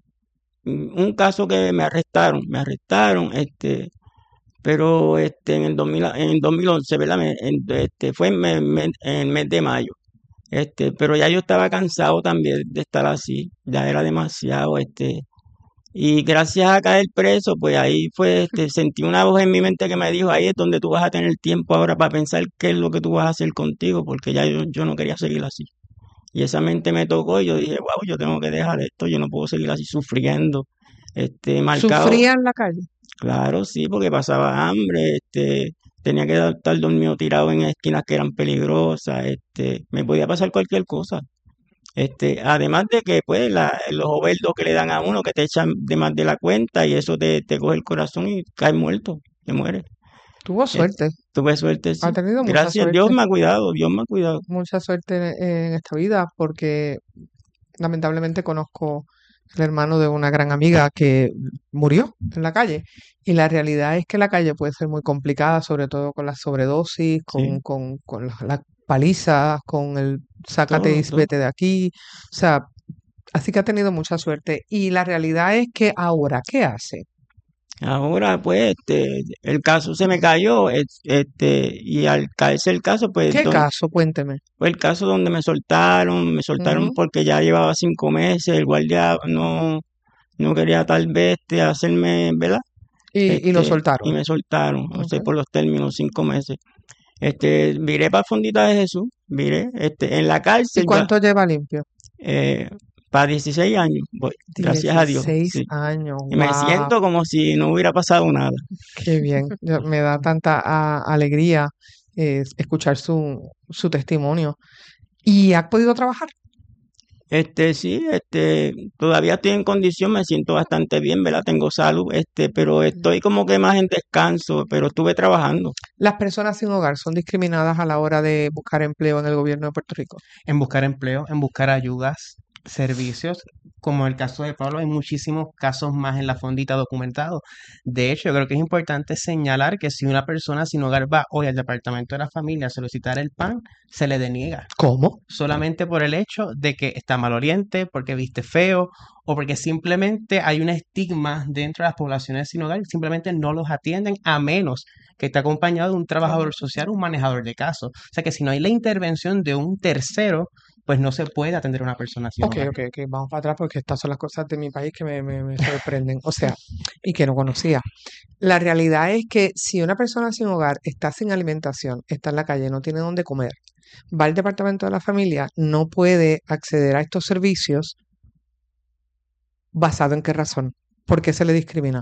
un caso que me arrestaron, me arrestaron, este, pero este, en el dos mil, en el dos mil once, ¿verdad? Me- en- este, fue en, me- me- en el mes de mayo. Este, pero ya yo estaba cansado también de estar así, ya era demasiado, este, y gracias a caer preso, pues ahí fue, este, sentí una voz en mi mente que me dijo, ahí es donde tú vas a tener tiempo ahora para pensar qué es lo que tú vas a hacer contigo, porque ya yo, yo no quería seguir así. Y esa mente me tocó y yo dije, wow, yo tengo que dejar esto, yo no puedo seguir así sufriendo, este, marcado. ¿Sufría en la calle? Claro, sí, porque pasaba hambre, este, tenía que estar dormido tirado en esquinas que eran peligrosas, este, me podía pasar cualquier cosa. Este, además de que pues la, los overdos que le dan a uno que te echan de más de la cuenta y eso te, te coge el corazón y caes muerto, te mueres. Tuvo Eh, suerte. tuve suerte, sí. Ha tenido mucha Gracias, Dios suerte. me ha cuidado, Dios me ha cuidado. Mucha suerte en, en esta vida porque lamentablemente conozco el hermano de una gran amiga que murió en la calle. Y la realidad es que la calle puede ser muy complicada, sobre todo con las sobredosis, con, Sí, con, con las, las palizas, con el sácate y todo, todo. vete de aquí. O sea, así que ha tenido mucha suerte. Y la realidad es que ahora, ¿qué hace? Ahora, pues, este, el caso se me cayó, es- este, y al caerse el caso, pues, ¿Qué don- caso? Cuénteme. fue el caso donde me soltaron, me soltaron Ujú. porque ya llevaba cinco meses, el guardia no, no quería tal vez este, hacerme, ¿verdad? Y, y lo Este, y soltaron. me soltaron, o sea, Ok. por los términos, cinco meses. Este, viré para Fondita de Jesús, viré, este, en la ¿Y cárcel, ya, cuánto lleva limpio? eh, para dieciséis años, voy, gracias a Dios, dieciséis sí. años, Y me wow, siento como si no hubiera pasado nada. qué bien. Yo- me da tanta a- alegría eh, escuchar su, su testimonio. ¿Y ha podido trabajar? Este, sí, este, todavía estoy en condición, me siento bastante bien, ¿verdad? Tengo salud, este, pero estoy como que más en descanso, pero estuve trabajando. ¿Las personas sin hogar son discriminadas a la hora de buscar empleo en el gobierno de Puerto Rico? En buscar empleo, en buscar ayudas, servicios, como el caso de Pablo, hay muchísimos casos más en la fondita documentados. De hecho, yo creo que es importante señalar que si una persona sin hogar va hoy al departamento de la familia a solicitar el P A N, se le deniega. ¿Cómo? Solamente por el hecho de que está mal oriente, porque viste feo, o porque simplemente hay un estigma dentro de las poblaciones sin hogar, simplemente no los atienden a menos que esté acompañado de un trabajador social, un manejador de casos. O sea que si no hay la intervención de un tercero, pues no se puede atender a una persona sin Ok, hogar. ok, ok, vamos para atrás porque estas son las cosas de mi país que me, me, me sorprenden. O sea, y que no conocía. La realidad es que si una persona sin hogar está sin alimentación, está en la calle, no tiene dónde comer, va al departamento de la familia, no puede acceder a estos servicios, ¿basado en qué razón? ¿Por qué se le discrimina?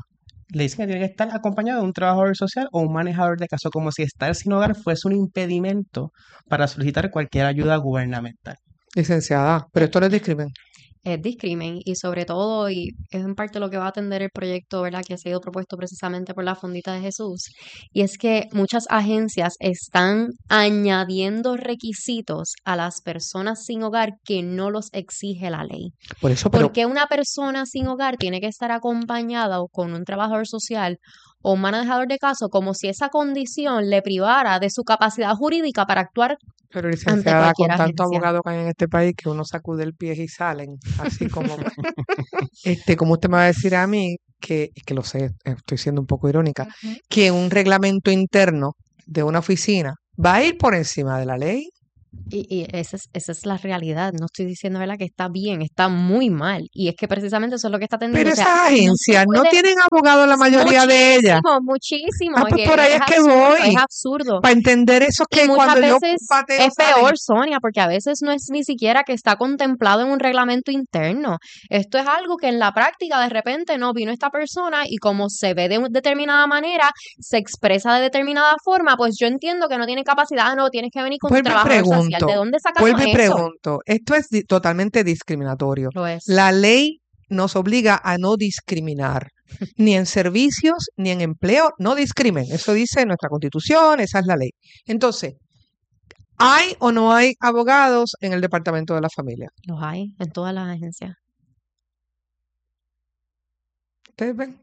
le dicen que tiene que estar acompañado de un trabajador social o un manejador de caso, como si estar sin hogar fuese un impedimento para solicitar cualquier ayuda gubernamental. Licenciada, pero esto no es discrimen. Es discrimen y sobre todo, y es en parte lo que va a atender el proyecto, ¿verdad?, que ha sido propuesto precisamente por la Fondita de Jesús, y es que muchas agencias están añadiendo requisitos a las personas sin hogar que no los exige la ley. Por eso, pero... ¿Por qué una persona sin hogar tiene que estar acompañada o con un trabajador social o un manejador de caso, como si esa condición le privara de su capacidad jurídica para actuar? Pero licenciada, con tanto agencia. abogado que hay en este país que uno sacude el pie y salen, así como este, como usted me va a decir a mí, que, que lo sé, estoy siendo un poco irónica, uh-huh. que un reglamento interno de una oficina va a ir por encima de la ley. Y, y esa, es, esa es la realidad. No estoy diciendo, ¿verdad?, que está bien, está muy mal. Y es que precisamente eso es lo que está atendiendo. Pero o sea, esas agencias no, no, no tienen abogados la mayoría de ellas. Muchísimo, ah, pues que por ahí es, es que absurdo, voy. Es absurdo. Para entender eso que y cuando muchas yo veces pateo, es peor, ¿sabes? Sonia, porque a veces no es ni siquiera que está contemplado en un reglamento interno. Esto es algo que en la práctica de repente no vino esta persona y como se ve de determinada manera, se expresa de determinada forma, pues yo entiendo que no tiene capacidad, no, tienes que venir con pues tu trabajo social. ¿De dónde sacas Vuelvo y eso? pregunto, esto es di- totalmente discriminatorio. Lo es. La ley nos obliga a no discriminar, ni en servicios, ni en empleo, no discrimen. Eso dice nuestra Constitución, esa es la ley. Entonces, ¿hay o no hay abogados en el Departamento de la Familia? Los hay, en todas las agencias. ¿Ustedes ven?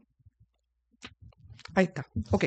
Ahí está, ok.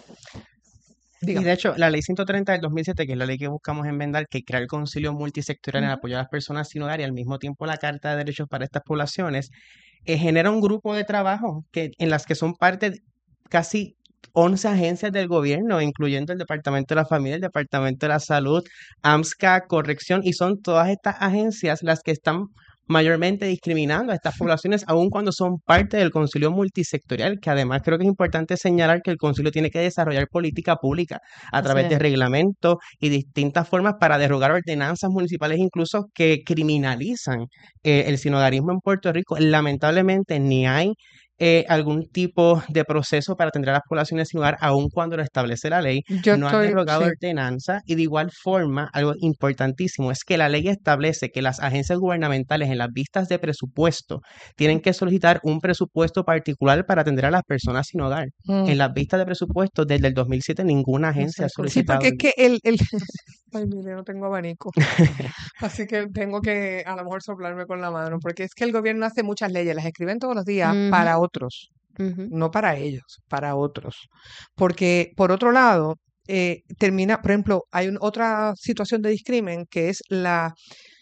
Dígame. Y de hecho, la ley ciento treinta del dos mil siete, que es la ley que buscamos enmendar, que crea el concilio multisectorial uh-huh. en apoyo a las personas sin hogar y al mismo tiempo la Carta de Derechos para estas poblaciones, eh, genera un grupo de trabajo que, en las que son parte de casi once agencias del gobierno, incluyendo el Departamento de la Familia, el Departamento de la Salud, AMSCA, Corrección, y son todas estas agencias las que están mayormente discriminando a estas poblaciones, aun cuando son parte del concilio multisectorial, que además creo que es importante señalar que el concilio tiene que desarrollar política pública a través sí. de reglamentos y distintas formas para derogar ordenanzas municipales incluso que criminalizan eh, el sinhogarismo en Puerto Rico. Lamentablemente ni hay Eh, algún tipo de proceso para atender a las poblaciones sin hogar, aun cuando lo establece la ley. Yo no estoy, han derogado sí. ordenanza y de igual forma, algo importantísimo es que la ley establece que las agencias gubernamentales en las vistas de presupuesto tienen que solicitar un presupuesto particular para atender a las personas sin hogar. Mm. En las vistas de presupuesto desde el dos mil siete ninguna agencia ha solicitado. Sí, porque es que el... el... Ay, mire, no tengo abanico. Así que tengo que a lo mejor soplarme con la mano, porque es que el gobierno hace muchas leyes, las escriben todos los días uh-huh. para otros, uh-huh. no para ellos, para otros. Porque, por otro lado, eh, termina, por ejemplo, hay un, otra situación de discrimen que es la...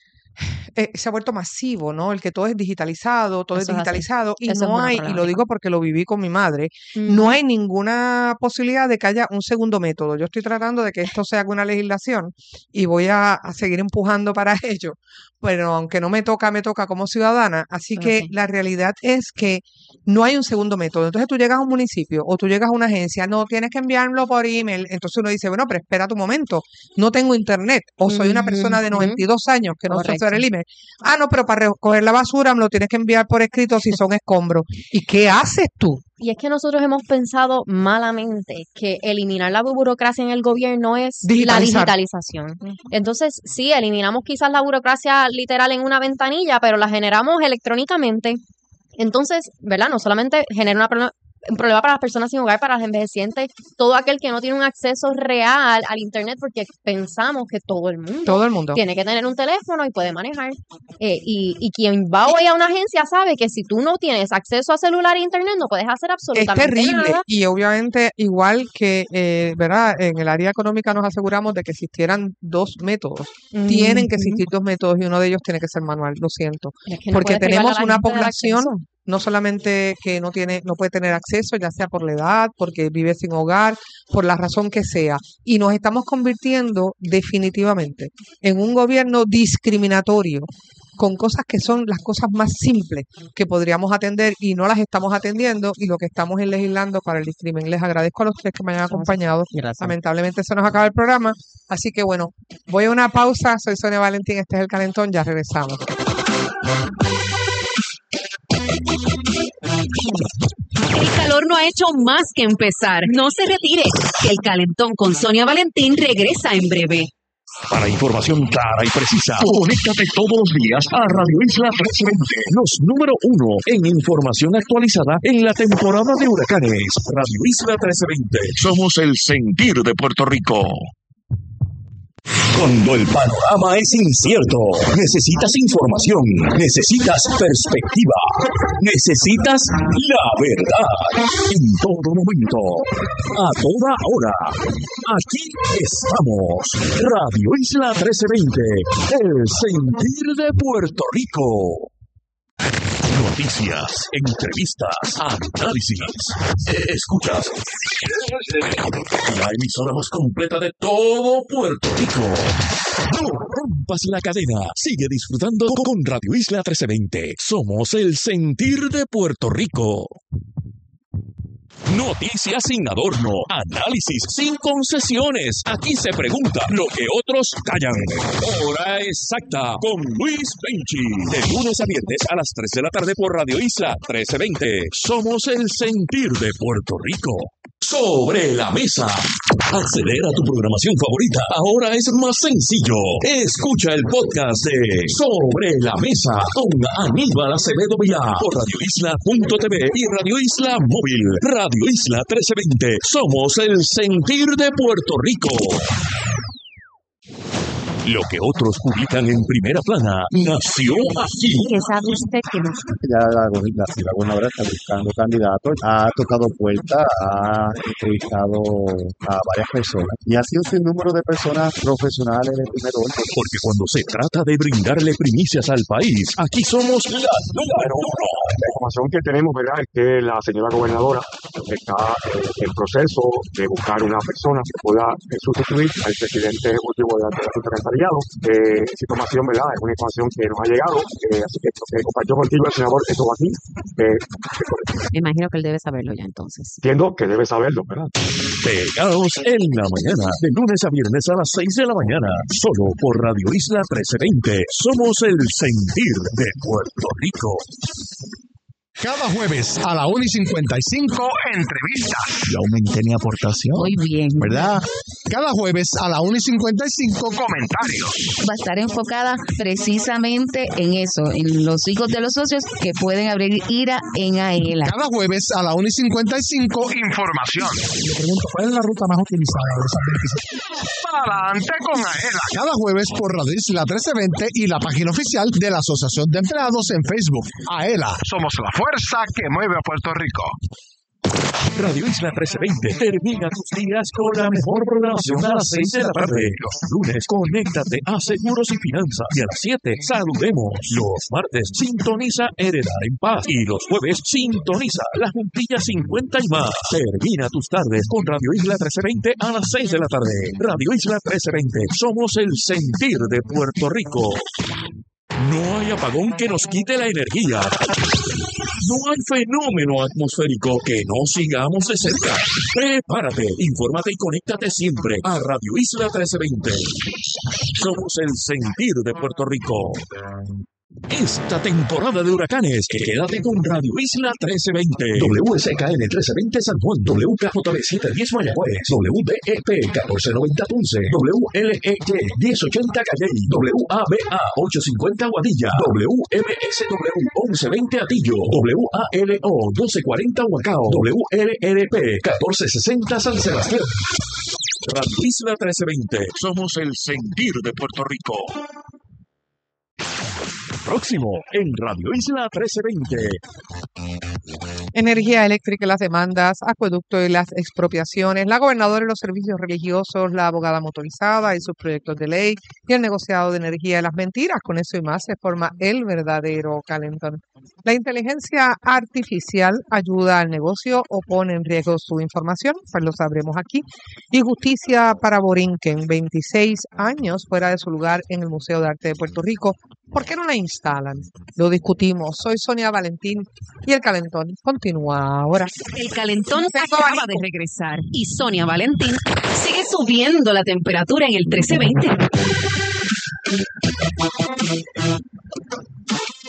Eh, se ha vuelto masivo, ¿no? El que todo es digitalizado, todo Eso es digitalizado es y Eso no es hay, y lo digo porque lo viví con mi madre, mm. no hay ninguna posibilidad de que haya un segundo método. Yo estoy tratando de que esto se haga una legislación y voy a, a seguir empujando para ello, pero aunque no me toca, me toca como ciudadana, así Eso que sí. la realidad es que no hay un segundo método. Entonces tú llegas a un municipio o tú llegas a una agencia, no, tienes que enviarlo por email, entonces uno dice, bueno, pero espera tu momento, no tengo internet o soy una persona de noventa y dos años que no sé usar el email. Ah, no, pero para recoger la basura me lo tienes que enviar por escrito si son escombros. ¿Y qué haces tú? Y es que nosotros hemos pensado malamente que eliminar la burocracia en el gobierno es la digitalización. Entonces, sí, eliminamos quizás la burocracia literal en una ventanilla, pero la generamos electrónicamente. Entonces, ¿verdad? No solamente genera una un problema para las personas sin hogar, para los envejecientes, todo aquel que no tiene un acceso real al internet, porque pensamos que todo el mundo, todo el mundo. tiene que tener un teléfono y puede manejar. Eh, y, y quien va hoy a una agencia sabe que si tú no tienes acceso a celular e internet, no puedes hacer absolutamente nada. Es terrible. Nada. Y obviamente, igual que, eh, ¿verdad? En el área económica nos aseguramos de que existieran dos métodos. Mm-hmm. Tienen que existir dos métodos y uno de ellos tiene que ser manual, lo siento. Es que no porque tenemos una población población no solamente que no tiene, no puede tener acceso, ya sea por la edad, porque vive sin hogar, por la razón que sea, y nos estamos convirtiendo definitivamente en un gobierno discriminatorio con cosas que son las cosas más simples que podríamos atender y no las estamos atendiendo, y lo que estamos es legislando para el discrimen. Les agradezco a los tres que me hayan acompañado. Gracias. Lamentablemente se nos acaba el programa, así que bueno, voy a una pausa. Soy Sonia Valentín, este es El Calentón, ya regresamos. El calor no ha hecho más que empezar. No se retire, que el calentón con Sonia Valentín regresa en breve. Para información clara y precisa, conéctate todos los días a Radio Isla trescientos veinte, los número uno en información actualizada en la temporada de huracanes. Radio Isla trescientos veinte, somos el sentir de Puerto Rico. Cuando el panorama es incierto, necesitas información, necesitas perspectiva, necesitas la verdad. En todo momento, a toda hora, aquí estamos. Radio Isla trescientos veinte, el sentir de Puerto Rico. Noticias, entrevistas, análisis. Escuchas la emisora más completa de todo Puerto Rico. No rompas la cadena. Sigue disfrutando con Radio Isla trescientos veinte. Somos el sentir de Puerto Rico. Noticias sin adorno, análisis sin concesiones. Aquí se pregunta lo que otros callan. Hora exacta con Luis Benchi. De lunes a viernes a las tres de la tarde por Radio Isla trescientos veinte. Somos el sentir de Puerto Rico. Sobre la mesa. Acceder a tu programación favorita ahora es más sencillo. Escucha el podcast de Sobre la Mesa con Aníbal Acevedo Vilá por radio isla punto t v y Radio Isla Móvil. Radio Isla trescientos veinte. Somos el sentir de Puerto Rico. Lo que otros publican en primera plana nació aquí. ¿Qué sabe usted que no? Ya la, la, la gobernadora está buscando candidatos, ha tocado puertas, ha entrevistado a varias personas y ha sido un sinnúmero de personas profesionales de primer orden. Porque cuando se trata de brindarle primicias al país, aquí somos la número uno. La información que tenemos, ¿verdad?, es que la señora gobernadora está eh, en proceso de buscar una persona que pueda eh, sustituir al presidente ejecutivo de la Junta de Secretariado. Eh, esa información, ¿verdad?, es una información que nos ha llegado, eh, así que esto que compartió contigo el senador, eso va aquí. Eh, Me imagino que él debe saberlo ya entonces. Entiendo que debe saberlo, ¿verdad? Pegados en la mañana, de lunes a viernes a las seis de la mañana, solo por Radio Isla trescientos veinte. Somos el sentir de Puerto Rico. Cada jueves a la una y cincuenta y cinco, entrevistas. Yo aumenté mi aportación. Muy bien. ¿Verdad? Cada jueves a la una y cincuenta y cinco, comentarios. Va a estar enfocada precisamente en eso, en los hijos de los socios que pueden abrir ira en AELA. Cada jueves a la una y cincuenta y cinco, información. Le pregunto, ¿cuál es la ruta más utilizada de esas veinticinco? Adelante con AELA. Cada jueves por Radio Isla trescientos veinte y la página oficial de la Asociación de Empleados en Facebook. AELA, somos la fuerza que mueve a Puerto Rico. Radio Isla trescientos veinte termina tus días con la mejor programación a las seis de la tarde. Los lunes, conéctate a Seguros y Finanzas. Y a las siete, saludemos. Los martes, sintoniza Heredar en Paz. Y los jueves, sintoniza La Juntilla cincuenta y más. Termina tus tardes con Radio Isla trescientos veinte a las seis de la tarde. Radio Isla trescientos veinte, somos el sentir de Puerto Rico. No hay apagón que nos quite la energía. No hay fenómeno atmosférico que no sigamos de cerca. Prepárate, infórmate y conéctate siempre a Radio Isla trescientos veinte. Somos el sentir de Puerto Rico. Esta temporada de huracanes, quédate con Radio Isla trece veinte. W S K N trece veinte San Juan, W K J B setecientos diez Mayagüez, W D E P catorce noventa Ponce, W L E Q diez ochenta Calley, W A B A ochocientos cincuenta Guadilla, W M S W once veinte Atillo, W A L O doce cuarenta Huacao, W L R P catorce sesenta San Sebastián. Radio Isla trece veinte, somos el sentir de Puerto Rico. Próximo en Radio Isla trece veinte. Energía eléctrica y las demandas, acueducto y las expropiaciones, la gobernadora y los servicios religiosos, la abogada motorizada y sus proyectos de ley y el negociado de energía y las mentiras. Con eso y más se forma el verdadero calentón. La inteligencia artificial ayuda al negocio o pone en riesgo su información, pues lo sabremos aquí. Y justicia para Borinquen, veintiséis años fuera de su lugar en el Museo de Arte de Puerto Rico. ¿Por qué no la instalan? Lo discutimos. Soy Sonia Valentín y el calentón continúa ahora. El calentón acaba de regresar y Sonia Valentín sigue subiendo la temperatura en el trece veinte.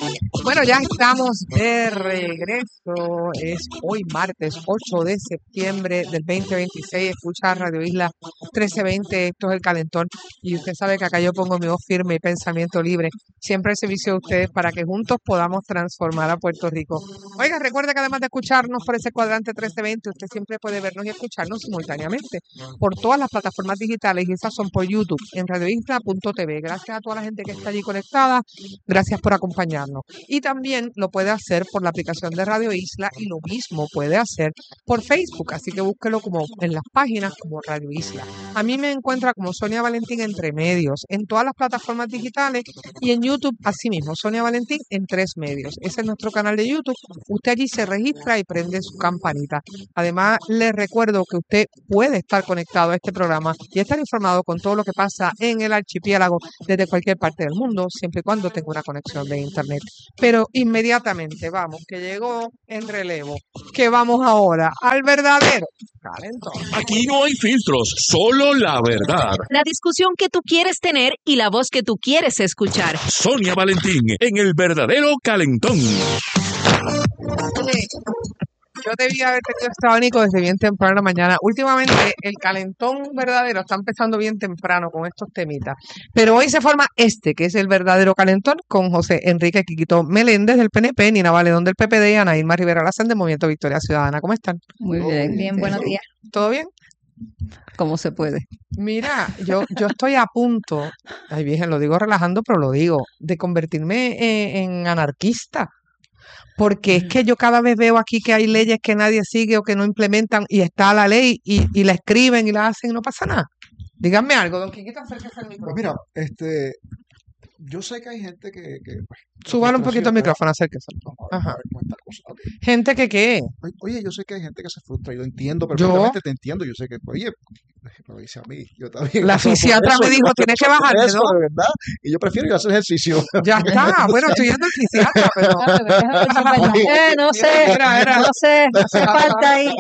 Bueno, ya estamos de regreso. Es hoy martes ocho de septiembre del veinte veintiséis. Escucha Radio Isla trece veinte. Esto es El Calentón. Y usted sabe que acá yo pongo mi voz firme y pensamiento libre. Siempre al servicio de ustedes para que juntos podamos transformar a Puerto Rico. Oiga, recuerde que además de escucharnos por ese cuadrante trece veinte, usted siempre puede vernos y escucharnos simultáneamente por todas las plataformas digitales. Y esas son por YouTube, en radio isla punto t v. Gracias a toda la gente que está allí conectada. Gracias por acompañarnos. Y también lo puede hacer por la aplicación de Radio Isla y lo mismo puede hacer por Facebook. Así que búsquelo como en las páginas como Radio Isla. A mí me encuentra como Sonia Valentín Entre Medios en todas las plataformas digitales y en YouTube asimismo, Sonia Valentín en Tres Medios. Ese es nuestro canal de YouTube. Usted allí se registra y prende su campanita. Además, les recuerdo que usted puede estar conectado a este programa y estar informado con todo lo que pasa en el archipiélago desde cualquier parte del mundo, siempre y cuando tenga una conexión de internet. Pero inmediatamente vamos, que llegó en relevo, que vamos ahora al verdadero calentón. Aquí no hay filtros, solo la verdad. La discusión que tú quieres tener y la voz que tú quieres escuchar. Sonia Valentín en El Verdadero Calentón. Yo debía haber tenido este abanico desde bien temprano en la mañana. Últimamente el calentón verdadero está empezando bien temprano con estos temitas. Pero hoy se forma este, que es el verdadero calentón, con José Enrique Quiquito Meléndez del P N P, Nina Valedón del P P D y Ana Irma Rivera Lázaro del Movimiento Victoria Ciudadana. ¿Cómo están? Muy bien. Bien, buenos días. ¿Todo bien? ¿Cómo se puede? Mira, yo, yo estoy a punto, ay virgen, lo digo relajando, pero lo digo, de convertirme en, en anarquista. Porque es que yo cada vez veo aquí que hay leyes que nadie sigue o que no implementan y está la ley y, y la escriben y la hacen y no pasa nada. Díganme algo, don Quiquito, acérquese al micrófono. Pues mira, este, yo sé que hay gente que... que pues, súbalo un poquito el micrófono, acérquese. Ajá. Gente que qué. Oye, yo sé que hay gente que se frustra y lo entiendo perfectamente, te entiendo, yo sé que, oye, me lo dice a mí, yo también. La fisiatra me dijo, tienes que bajarte, eso, ¿no? De verdad, y yo prefiero ir a hacer ejercicio. Ya está, bueno, estoy yendo al fisiatra, pero... eh, no sé, era, era. no sé, hace falta ahí.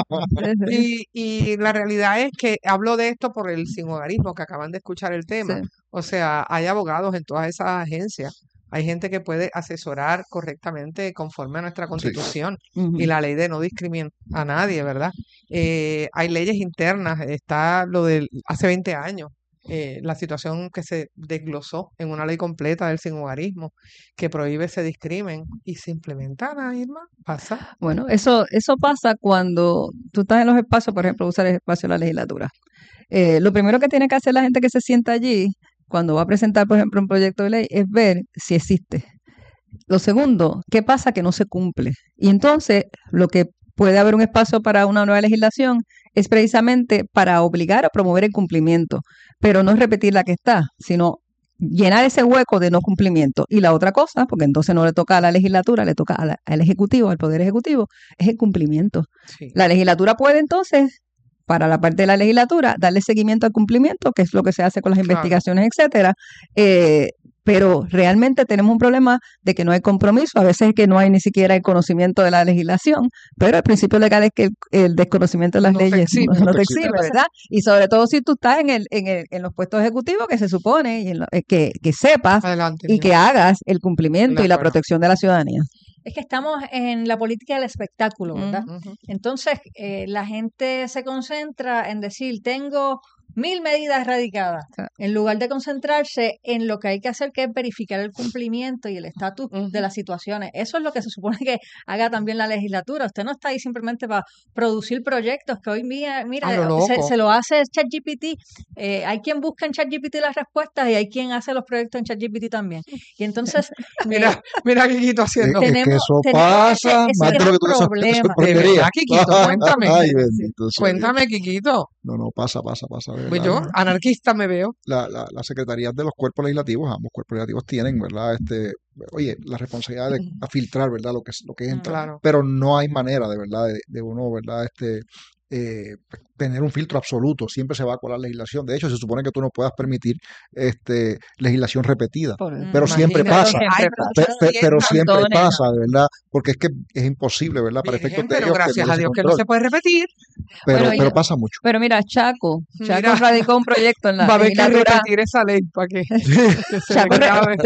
Y, y la realidad es que hablo de esto por el sinhogarismo, que acaban de escuchar el tema. Sí. O sea, hay abogados en todas esas agencias. Hay gente que puede asesorar correctamente conforme a nuestra Constitución sí. uh-huh. y la ley de no discriminar a nadie, ¿verdad? Eh, hay leyes internas, está lo del hace veinte años, eh, la situación que se desglosó en una ley completa del sinhogarismo que prohíbe ese discrimen y se implementa, ¿no, Irma? ¿Pasa? Bueno, eso, eso pasa cuando tú estás en los espacios, por ejemplo, usar el espacio de la legislatura. Eh, lo primero que tiene que hacer la gente que se sienta allí cuando va a presentar, por ejemplo, un proyecto de ley, es ver si existe. Lo segundo, ¿qué pasa que no se cumple? Y entonces, lo que puede haber un espacio para una nueva legislación es precisamente para obligar a promover el cumplimiento, pero no es repetir la que está, sino llenar ese hueco de no cumplimiento. Y la otra cosa, porque entonces no le toca a la legislatura, le toca a la, al Ejecutivo, al Poder Ejecutivo, es el cumplimiento. Sí. La legislatura puede entonces... para la parte de la legislatura, darle seguimiento al cumplimiento, que es lo que se hace con las claro. investigaciones, etcétera. Eh, pero realmente tenemos un problema de que no hay compromiso, a veces que no hay ni siquiera el conocimiento de la legislación, pero el principio legal es que el, el desconocimiento de las no leyes te exime, no, no te exime, ¿verdad? Y sobre todo si tú estás en el, en el, en los puestos ejecutivos, que se supone y en lo, que, que sepas Adelante, y que hagas el cumplimiento la y la verdad. protección de la ciudadanía. Es que estamos en la política del espectáculo, ¿verdad? Uh-huh. Entonces, eh, la gente se concentra en decir, tengo mil medidas erradicadas, en lugar de concentrarse en lo que hay que hacer, que es verificar el cumplimiento y el estatus uh-huh. de las situaciones. Eso es lo que se supone que haga también la legislatura. Usted no está ahí simplemente para producir proyectos, que hoy mira, mira se, se lo hace ChatGPT. Eh, hay quien busca en ChatGPT las respuestas y hay quien hace los proyectos en ChatGPT también. Y entonces... mira, eh, mira Quiquito haciendo. Tenemos, que eso pasa ese, más de lo que tú problema. De verdad, Quiquito, cuéntame. Ay, bendito, cuéntame, Quiquito. No, no, pasa, pasa, pasa. Pues yo, anarquista me veo. La, la, la secretarías de los cuerpos legislativos, ambos cuerpos legislativos tienen, ¿verdad? Este, oye, la responsabilidad de filtrar, ¿verdad? Lo que, lo que entra. Claro. Pero no hay manera, de verdad, de, de uno, ¿verdad? Este, eh, tener un filtro absoluto, siempre se va a colar legislación. De hecho, se supone que tú no puedas permitir este legislación repetida, Por, pero siempre pasa, siempre pe, pe, pero siempre pasa, de verdad, porque es que es imposible, ¿verdad? Para efectos de pero gracias a Dios que no se puede repetir. Pero, bueno, pero pasa mucho. Pero mira, Chaco, Chaco mira, radicó un proyecto en la va a haber que repetir esa ley para que, que se Chaco, te,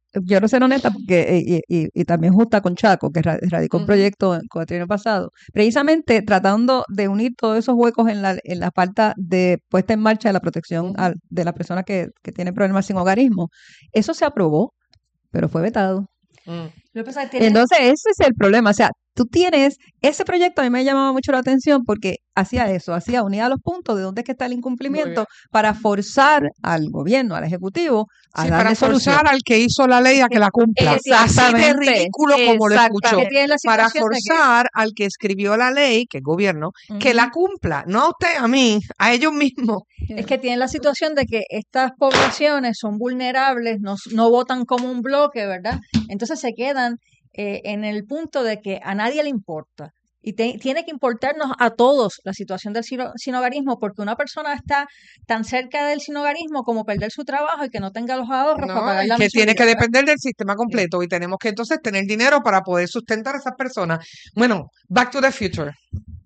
quiero ser honesta porque y, y, y también justa con Chaco, que radicó un proyecto en el año pasado, precisamente tratando de unir todos esos huecos en la, en la falta de puesta en marcha de la protección al, de las personas que, que tienen problemas sin hogarismo. Eso se aprobó, pero fue vetado. Mm. Entonces, ese es el problema. O sea, tú tienes, ese proyecto a mí me llamaba mucho la atención porque hacía eso, hacía unía los puntos de dónde es que está el incumplimiento para forzar al gobierno, al ejecutivo, a sí, darle para solución. forzar al que hizo la ley a que la cumpla. Exactamente. Así de ridículo como lo escuchó. Para que... forzar al que escribió la ley, que es gobierno, uh-huh. que la cumpla. No a usted, a mí, a ellos mismos. Es que tienen la situación de que estas poblaciones son vulnerables, no, no votan como un bloque, ¿verdad? Entonces se quedan eh, en el punto de que a nadie le importa. Y te, tiene que importarnos a todos la situación del sinogarismo, porque una persona está tan cerca del sinogarismo como perder su trabajo y que no tenga los ahorros no, para pagar la que mensualidad. Tiene que depender del sistema completo sí. Y tenemos que entonces tener dinero para poder sustentar a esas personas. Bueno, Back to the Future.